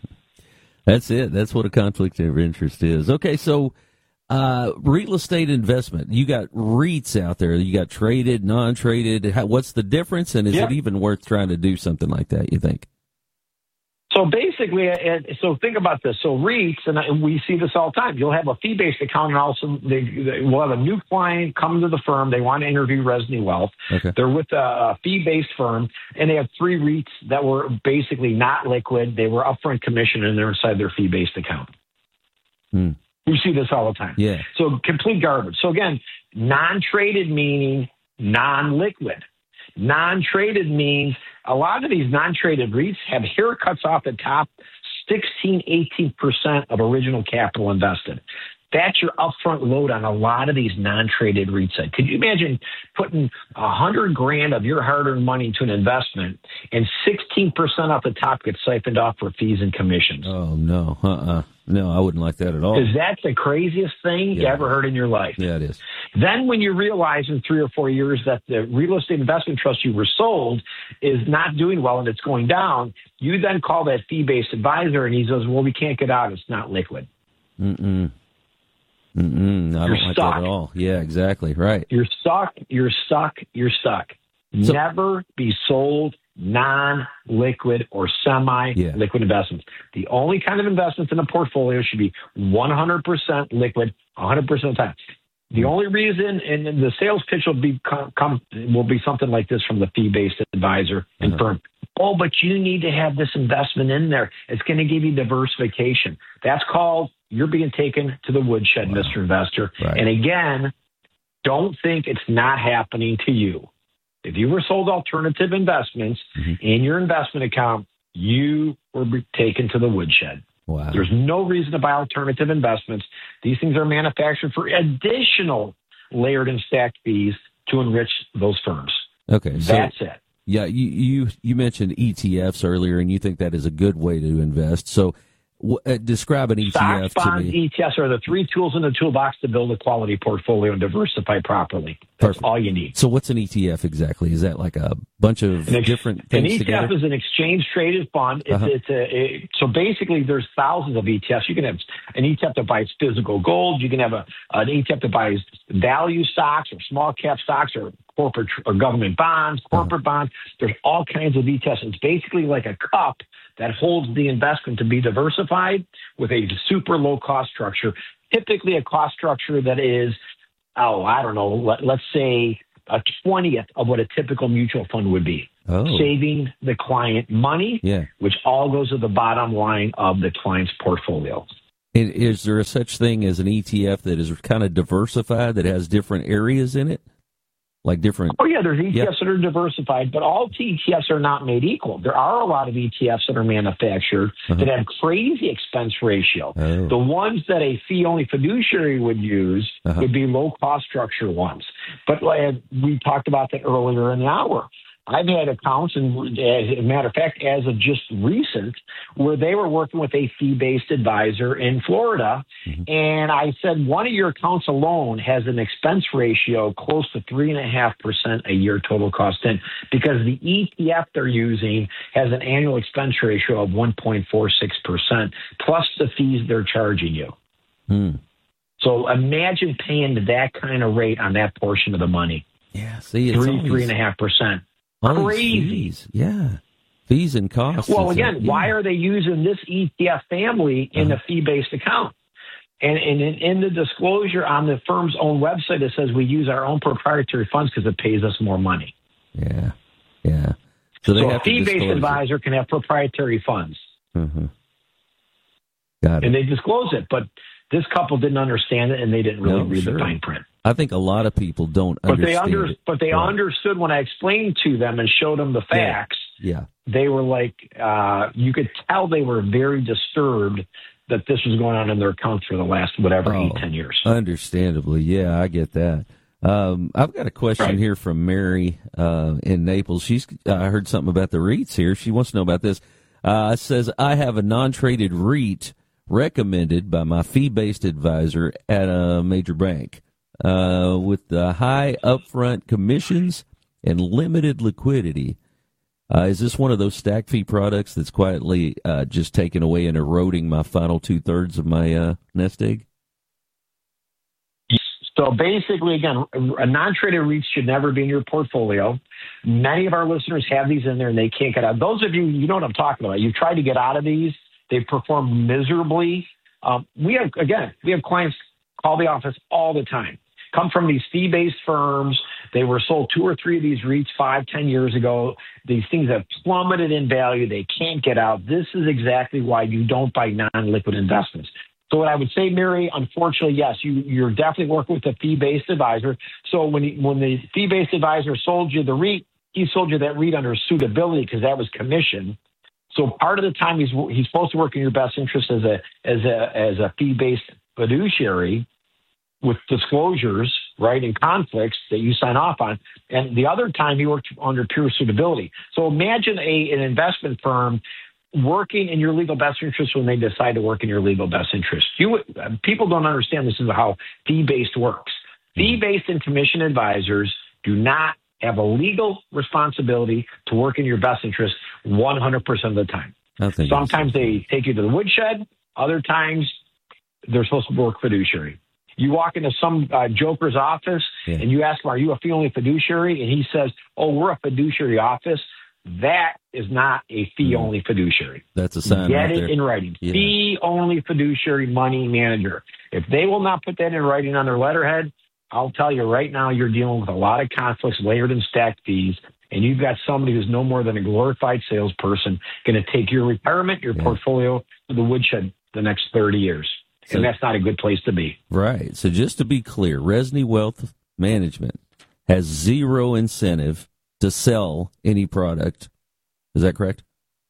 Speaker 7: That's it. That's what a conflict of interest is. Okay, so uh, real estate investment. You got REITs out there. You got traded, non-traded. How, what's the difference, and is
Speaker 6: Yeah.
Speaker 7: it even worth trying to do something like that, you think?
Speaker 6: So basically, uh, so think about this. So REITs, and I- we see this all the time. You'll have a fee-based account, and also they, they will have a new client come to the firm. They want to interview Resny Wealth.
Speaker 7: Okay.
Speaker 6: They're with a, a fee-based firm, and they have three REITs that were basically not liquid. They were upfront commission, and they're inside their fee-based account.
Speaker 7: Hmm.
Speaker 6: We see this all the time.
Speaker 7: Yeah.
Speaker 6: So complete garbage. So again, non-traded meaning non-liquid. Non-traded means a lot of these non-traded REITs have haircuts off the top, sixteen, eighteen percent of original capital invested. That's your upfront load on a lot of these non-traded REITs. Could you imagine putting a hundred grand of your hard-earned money into an investment and sixteen percent off the top gets siphoned off for fees and commissions?
Speaker 7: Oh, no. Uh-uh. No, I wouldn't like that at all.
Speaker 6: Is that the craziest thing you
Speaker 7: Yeah.
Speaker 6: ever heard in your life?
Speaker 7: Yeah, it is.
Speaker 6: Then when you realize in three or four years that the real estate investment trust you were sold is not doing well and it's going down, you then call that fee-based advisor and he says, well, we can't get out. It's not liquid.
Speaker 7: Mm-mm. Mm-mm. I
Speaker 6: You're
Speaker 7: don't like
Speaker 6: stuck.
Speaker 7: that at all. Yeah, exactly. Right.
Speaker 6: You're stuck. You're stuck. You're stuck.
Speaker 7: So-
Speaker 6: Never be sold non-liquid or semi-liquid investments. The only kind of investments in a portfolio should be one hundred percent liquid one hundred percent of the time. The only reason, and the sales pitch will be come will be something like this from the fee-based advisor and
Speaker 7: Uh-huh.
Speaker 6: firm. Oh, but you need to have this investment in there. It's going to give you diversification. That's called you're being taken to the woodshed,
Speaker 7: Wow.
Speaker 6: Mister Investor.
Speaker 7: Right.
Speaker 6: And again, don't think it's not happening to you. If you were sold alternative investments
Speaker 7: Mm-hmm.
Speaker 6: in your investment account, you were taken to the woodshed.
Speaker 7: Wow.
Speaker 6: There's no reason to buy alternative investments. These things are manufactured for additional layered and stacked fees to enrich those firms.
Speaker 7: Okay. So,
Speaker 6: That's it.
Speaker 7: yeah, you, you, you mentioned E T Fs earlier, and you think that is a good way to invest. So w- uh, describe an E T F
Speaker 6: Stocks,
Speaker 7: to
Speaker 6: bonds,
Speaker 7: me.
Speaker 6: E T Fs are the three tools in the toolbox to build a quality portfolio and diversify properly. That's
Speaker 7: Perfect.
Speaker 6: all you need.
Speaker 7: So what's an E T F exactly? Is that like a bunch of
Speaker 6: An ex-
Speaker 7: different
Speaker 6: An
Speaker 7: things
Speaker 6: E T F
Speaker 7: together?
Speaker 6: is an exchange-traded fund. It's,
Speaker 7: Uh-huh.
Speaker 6: it's a, it, so basically, there's thousands of E T Fs. You can have an E T F that buys physical gold. You can have a, an E T F that buys value stocks or small-cap stocks or corporate or government bonds, corporate uh-huh. bonds. There's all kinds of E T Fs. It's basically like a cup that holds the investment to be diversified with a super low cost structure, typically a cost structure that is, oh, I don't know, let, let's say a twentieth of what a typical mutual fund would be. Oh. Saving the client money,
Speaker 7: yeah.
Speaker 6: which all goes to the bottom line of the client's portfolio.
Speaker 7: And is there a such thing as an E T F that is kind of diversified, that has different areas in it? Like different.
Speaker 6: Oh, yeah, there's E T Fs
Speaker 7: yeah.
Speaker 6: that are diversified, but all E T Fs are not made equal. There are a lot of E T Fs that are manufactured uh-huh. that have crazy expense ratio.
Speaker 7: Oh.
Speaker 6: The ones that a fee-only fiduciary would use uh-huh. would be low-cost structure ones. But uh, we talked about that earlier in the hour. I've had accounts, and as a matter of fact, as of just recent, where they were working with a fee-based advisor in Florida, mm-hmm. and I said, one of your accounts alone has an expense ratio close to three and a half percent a year total cost in, because the E T F they're using has an annual expense ratio of one point four six percent, plus the fees they're charging you.
Speaker 7: Mm.
Speaker 6: So imagine paying that kind of rate on that portion of the money.
Speaker 7: Yeah, see, it's
Speaker 6: three,
Speaker 7: always...
Speaker 6: three and a half percent. Crazy.
Speaker 7: Fees. Yeah. Fees and costs.
Speaker 6: Well, again,
Speaker 7: like, yeah.
Speaker 6: why are they using this E T F family in uh-huh. a fee-based account? And, and in, in the disclosure on the firm's own website, it says we use our own proprietary funds because it pays us more money.
Speaker 7: Yeah. Yeah. So, they
Speaker 6: so
Speaker 7: have
Speaker 6: a fee-based
Speaker 7: to
Speaker 6: advisor
Speaker 7: it.
Speaker 6: can have proprietary funds.
Speaker 7: Mm-hmm. Got it.
Speaker 6: And they disclose it, but this couple didn't understand it, and they didn't really no, read sure. the fine print.
Speaker 7: I think a lot of people don't
Speaker 6: but
Speaker 7: understand
Speaker 6: they under,
Speaker 7: it.
Speaker 6: But they
Speaker 7: right.
Speaker 6: understood when I explained to them and showed them the facts.
Speaker 7: Yeah. yeah.
Speaker 6: They were like, uh, you could tell they were very disturbed that this was going on in their accounts for the last, whatever,
Speaker 7: oh,
Speaker 6: eight, ten years.
Speaker 7: Understandably. Yeah, I get that. Um, I've got a question right. here from Mary uh, in Naples. She's I heard something about the REITs here. She wants to know about this. Uh, it says, I have a non-traded REIT recommended by my fee-based advisor at a major bank. Uh, with the high upfront commissions and limited liquidity. Uh, is this one of those stack fee products that's quietly uh, just taking away and eroding my final two-thirds of my uh, nest egg?
Speaker 6: So basically, again, a non-traded REIT should never be in your portfolio. Many of our listeners have these in there and they can't get out. Those of you, you know what I'm talking about. You've tried to get out of these. They've performed miserably. Um, we have, again, we have clients call the office all the time. Come from these fee-based firms. They were sold two or three of these REITs five, ten years ago. These things have plummeted in value. They can't get out. This is exactly why you don't buy non-liquid investments. So what I would say, Mary, unfortunately, yes, you, you're definitely working with a fee-based advisor. So when he, when the fee-based advisor sold you the REIT, he sold you that REIT under suitability because that was commission. So part of the time he's he's supposed to work in your best interest as a as a as a fee-based fiduciary, with disclosures, right, and conflicts that you sign off on. And the other time he worked under pure suitability. So imagine a an investment firm working in your legal best interest when they decide to work in your legal best interest. You people don't understand this is how fee-based works. Fee-based and commission advisors do not have a legal responsibility to work in your best interest one hundred percent of the time. Sometimes they take you to the woodshed. Other times they're supposed to work fiduciary. You walk into some uh, joker's office yeah. and you ask him, are you a fee-only fiduciary? And he says, oh, we're a fiduciary office. That is not a fee-only fiduciary.
Speaker 7: That's a sign
Speaker 6: Get
Speaker 7: right
Speaker 6: it
Speaker 7: there.
Speaker 6: in writing.
Speaker 7: Yeah.
Speaker 6: Fee-only fiduciary money manager. If they will not put that in writing on their letterhead, I'll tell you right now you're dealing with a lot of conflicts, layered and stacked fees, and you've got somebody who's no more than a glorified salesperson going to take your retirement, your yeah. portfolio to the woodshed the next thirty years. So, and that's not a good place to be.
Speaker 7: Right. So just to be clear, Resney Wealth Management has zero incentive to sell any product. Is that correct?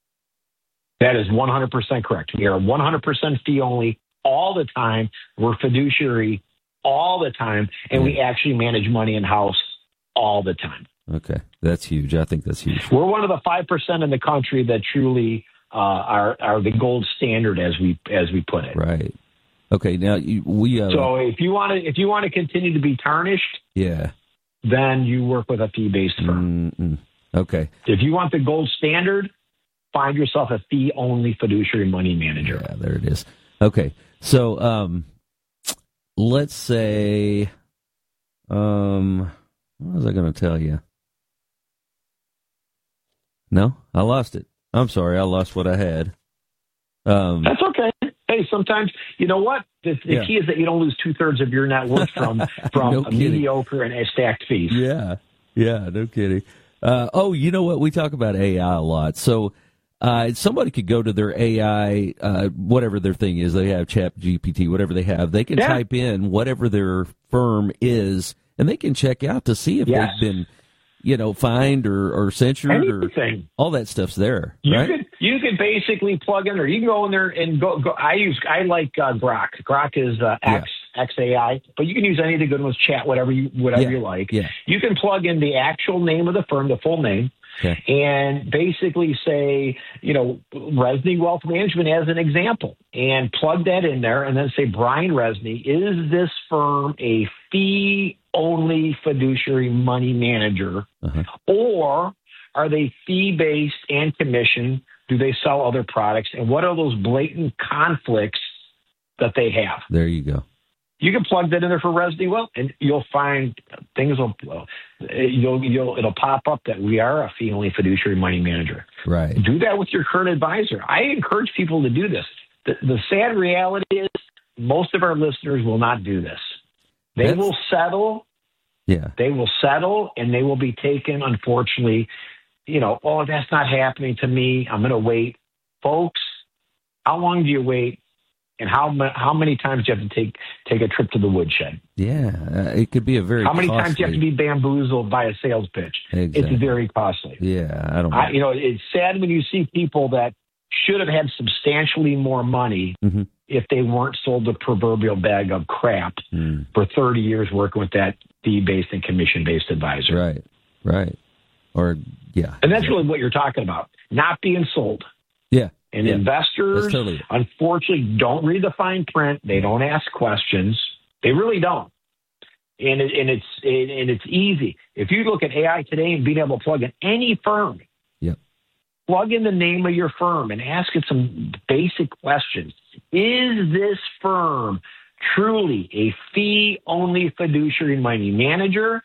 Speaker 6: That is one hundred percent correct. We are one hundred percent fee only all the time. We're fiduciary all the time, and yeah. we actually manage money in-house all the time.
Speaker 7: Okay. That's huge. I think that's huge.
Speaker 6: We're one of the five percent in the country that truly uh, are, are the gold standard, as we as we put it.
Speaker 7: Right. Okay, now you, we. Uh,
Speaker 6: so if you want to, if you want to continue to be tarnished,
Speaker 7: yeah,
Speaker 6: then you work with a fee-based firm.
Speaker 7: Mm-mm. Okay.
Speaker 6: If you want the gold standard, find yourself a fee-only fiduciary money manager.
Speaker 7: Yeah, there it is. Okay, so um, let's say, um, What was I going to tell you? No, I lost it. I'm sorry, I lost what I had. Um,
Speaker 6: That's okay. Hey, sometimes, you know what? The, the
Speaker 7: yeah.
Speaker 6: key is that you don't lose two-thirds of your net worth from, from
Speaker 7: no
Speaker 6: a mediocre and stacked fees.
Speaker 7: Yeah, yeah, no kidding. Uh, oh, you know what? We talk about A I a lot. So uh, somebody could go to their A I, uh, whatever their thing is. They have Chat G P T, whatever they have. They can
Speaker 6: yeah.
Speaker 7: type in whatever their firm is, and they can check out to see if
Speaker 6: yes.
Speaker 7: they've been, you know, fined or, or censured
Speaker 6: Anything.
Speaker 7: or all that stuff's there,
Speaker 6: You
Speaker 7: right?
Speaker 6: could you could basically plug in, or you can go in there and go. go I use I like uh, Grok. Grok is uh, X yeah. X A I, but you can use any of the good ones. Chat, whatever you whatever
Speaker 7: yeah.
Speaker 6: you like.
Speaker 7: Yeah.
Speaker 6: You can plug in the actual name of the firm, the full name,
Speaker 7: okay.
Speaker 6: and basically say, you know, Resny Wealth Management as an example, and plug that in there, and then say, Brian Resny, is this firm a fee-only fiduciary money manager,
Speaker 7: uh-huh.
Speaker 6: or are they fee-based and commission? Do they sell other products? And what are those blatant conflicts that they have?
Speaker 7: There you go.
Speaker 6: You can plug that in there for Resny Wealth, and you'll find things will you'll you'll it'll pop up that we are a fee-only fiduciary money manager.
Speaker 7: Right.
Speaker 6: Do that with your current advisor. I encourage people to do this. The, the sad reality is most of our listeners will not do this. They
Speaker 7: That's,
Speaker 6: will settle.
Speaker 7: Yeah.
Speaker 6: They will settle, and they will be taken, unfortunately, you know, oh, that's not happening to me. I'm going to wait. Folks, how long do you wait? And how how many times do you have to take take a trip to the woodshed?
Speaker 7: Yeah, uh, it could be a very
Speaker 6: How many
Speaker 7: costly...
Speaker 6: times do you have to be bamboozled by a sales pitch?
Speaker 7: Exactly.
Speaker 6: It's very costly.
Speaker 7: Yeah, I don't know.
Speaker 6: I, you know, it's sad when you see people that should have had substantially more money
Speaker 7: mm-hmm.
Speaker 6: if they weren't sold the proverbial bag of crap
Speaker 7: mm.
Speaker 6: for thirty years working with that fee-based and commission-based advisor.
Speaker 7: Right, right. Or, yeah.
Speaker 6: And that's really what you're talking about, not being sold.
Speaker 7: Yeah.
Speaker 6: And
Speaker 7: yeah.
Speaker 6: investors,
Speaker 7: totally...
Speaker 6: unfortunately, don't read the fine print. They don't ask questions. They really don't. And it, and it's it, and it's easy. If you look at A I today and being able to plug in any firm,
Speaker 7: yep.
Speaker 6: plug in the name of your firm and ask it some basic questions. Is this firm truly a fee-only fiduciary money manager,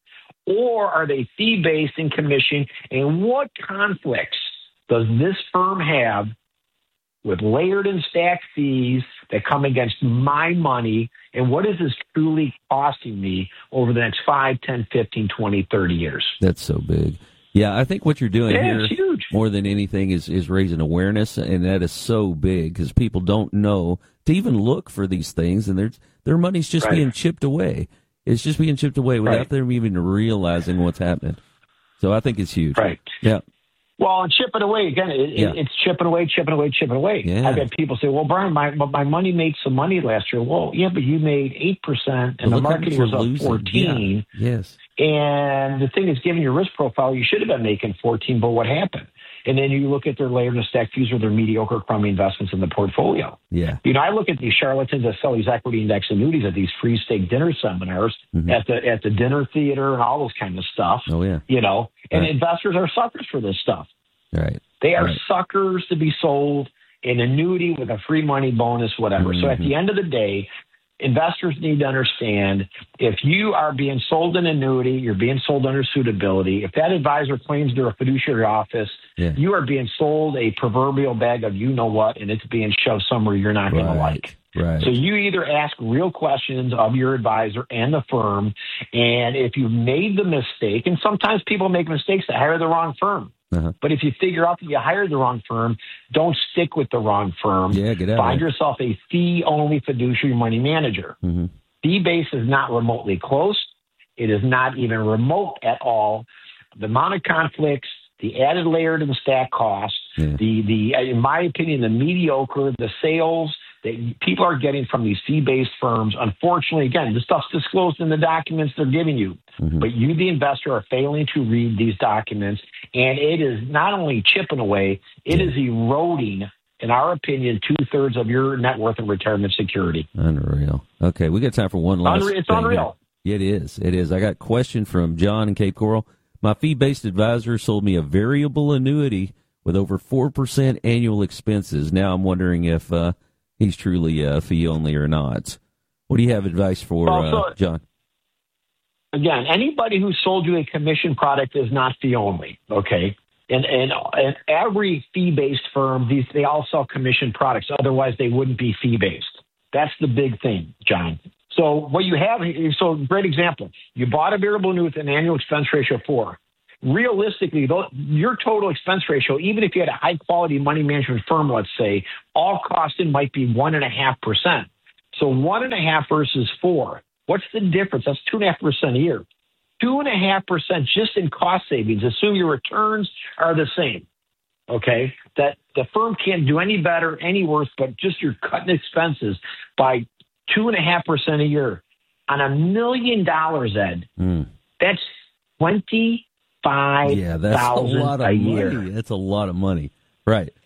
Speaker 6: or are they fee-based and commission? And what conflicts does this firm have with layered and stacked fees that come against my money? And what is this truly costing me over the next five, ten, fifteen, twenty, thirty years?
Speaker 7: That's so big. Yeah, I think what you're doing
Speaker 6: yeah,
Speaker 7: here
Speaker 6: it's huge.
Speaker 7: more than anything is, is raising awareness, and that is so big because people don't know to even look for these things, and their their money's just
Speaker 6: right.
Speaker 7: being chipped away. It's just being chipped away without
Speaker 6: right.
Speaker 7: them even realizing what's happening. So I think it's huge.
Speaker 6: Right.
Speaker 7: Yeah.
Speaker 6: Well, and chipping away, again, it,
Speaker 7: yeah.
Speaker 6: it's chipping away, chipping away, chipping away.
Speaker 7: Yeah.
Speaker 6: I've had people say, well, Brian, my my money made some money last year. Well, yeah, but you made eight percent, and
Speaker 7: well,
Speaker 6: the marketing was up
Speaker 7: losing.
Speaker 6: fourteen.
Speaker 7: Yeah. Yes.
Speaker 6: And the thing is, given your risk profile, you should have been making fourteen, but what happened? And then you look at their layered and stacked fees or their mediocre crummy investments in the portfolio.
Speaker 7: Yeah.
Speaker 6: You know, I look at these charlatans that sell these equity index annuities at these free steak dinner seminars,
Speaker 7: mm-hmm.
Speaker 6: at the at the dinner theater and all those kind of stuff.
Speaker 7: Oh, yeah.
Speaker 6: You know, and
Speaker 7: right.
Speaker 6: investors are suckers for this stuff.
Speaker 7: Right.
Speaker 6: They are
Speaker 7: right.
Speaker 6: suckers to be sold an annuity with a free money bonus, whatever. Mm-hmm. So at the end of the day, investors need to understand if you are being sold an annuity, you're being sold under suitability. If that advisor claims they're a fiduciary office,
Speaker 7: yeah.
Speaker 6: you are being sold a proverbial bag of you know what, and it's being shoved somewhere you're not
Speaker 7: right.
Speaker 6: going to like.
Speaker 7: Right.
Speaker 6: So you either ask real questions of your advisor and the firm, and if you made the mistake, and sometimes people make mistakes that hire the wrong firm.
Speaker 7: Uh-huh.
Speaker 6: But if you figure out that you hired the wrong firm, don't stick with the wrong firm.
Speaker 7: Yeah, get out.
Speaker 6: Find yourself a fee-only fiduciary money manager.
Speaker 7: Mm-hmm.
Speaker 6: Fee base is not remotely close. It is not even remote at all. The amount of conflicts, the added layered and stack costs,
Speaker 7: yeah.
Speaker 6: the the in my opinion, the mediocre, the sales that people are getting from these fee-based firms. Unfortunately, again, the stuff's disclosed in the documents they're giving you, mm-hmm. but you, the investor, are failing to read these documents, and it is not only chipping away, it yeah. is eroding, in our opinion, two-thirds of your net worth and retirement security.
Speaker 7: Unreal. Okay, we got time for one last
Speaker 6: Unre- It's
Speaker 7: thing
Speaker 6: unreal.
Speaker 7: Here. It is. It is. I got a question from John in Cape Coral. My fee-based advisor sold me a variable annuity with over four percent annual expenses. Now I'm wondering if uh, he's truly uh, fee only or not. What do you have advice for,
Speaker 6: well, so,
Speaker 7: uh, John?
Speaker 6: again, anybody who sold you a commission product is not fee only, okay? And, and, and every fee-based firm, these, they all sell commission products. Otherwise, they wouldn't be fee-based. That's the big thing, John. So what you have, so great example. You bought a variable annuity with an annual expense ratio of four. Realistically, though, your total expense ratio, even if you had a high-quality money management firm, let's say, all cost in might be one point five percent. So one point five versus four. What's the difference? That's two point five percent a year. two point five percent just in cost savings. Assume your returns are the same, okay? That the firm can't do any better, any worse, but just you're cutting expenses by two point five percent a year. On a million dollars, Ed, mm. that's twenty-five thousand
Speaker 7: yeah, that's a lot of
Speaker 6: a year.
Speaker 7: money. That's a lot of money. Right.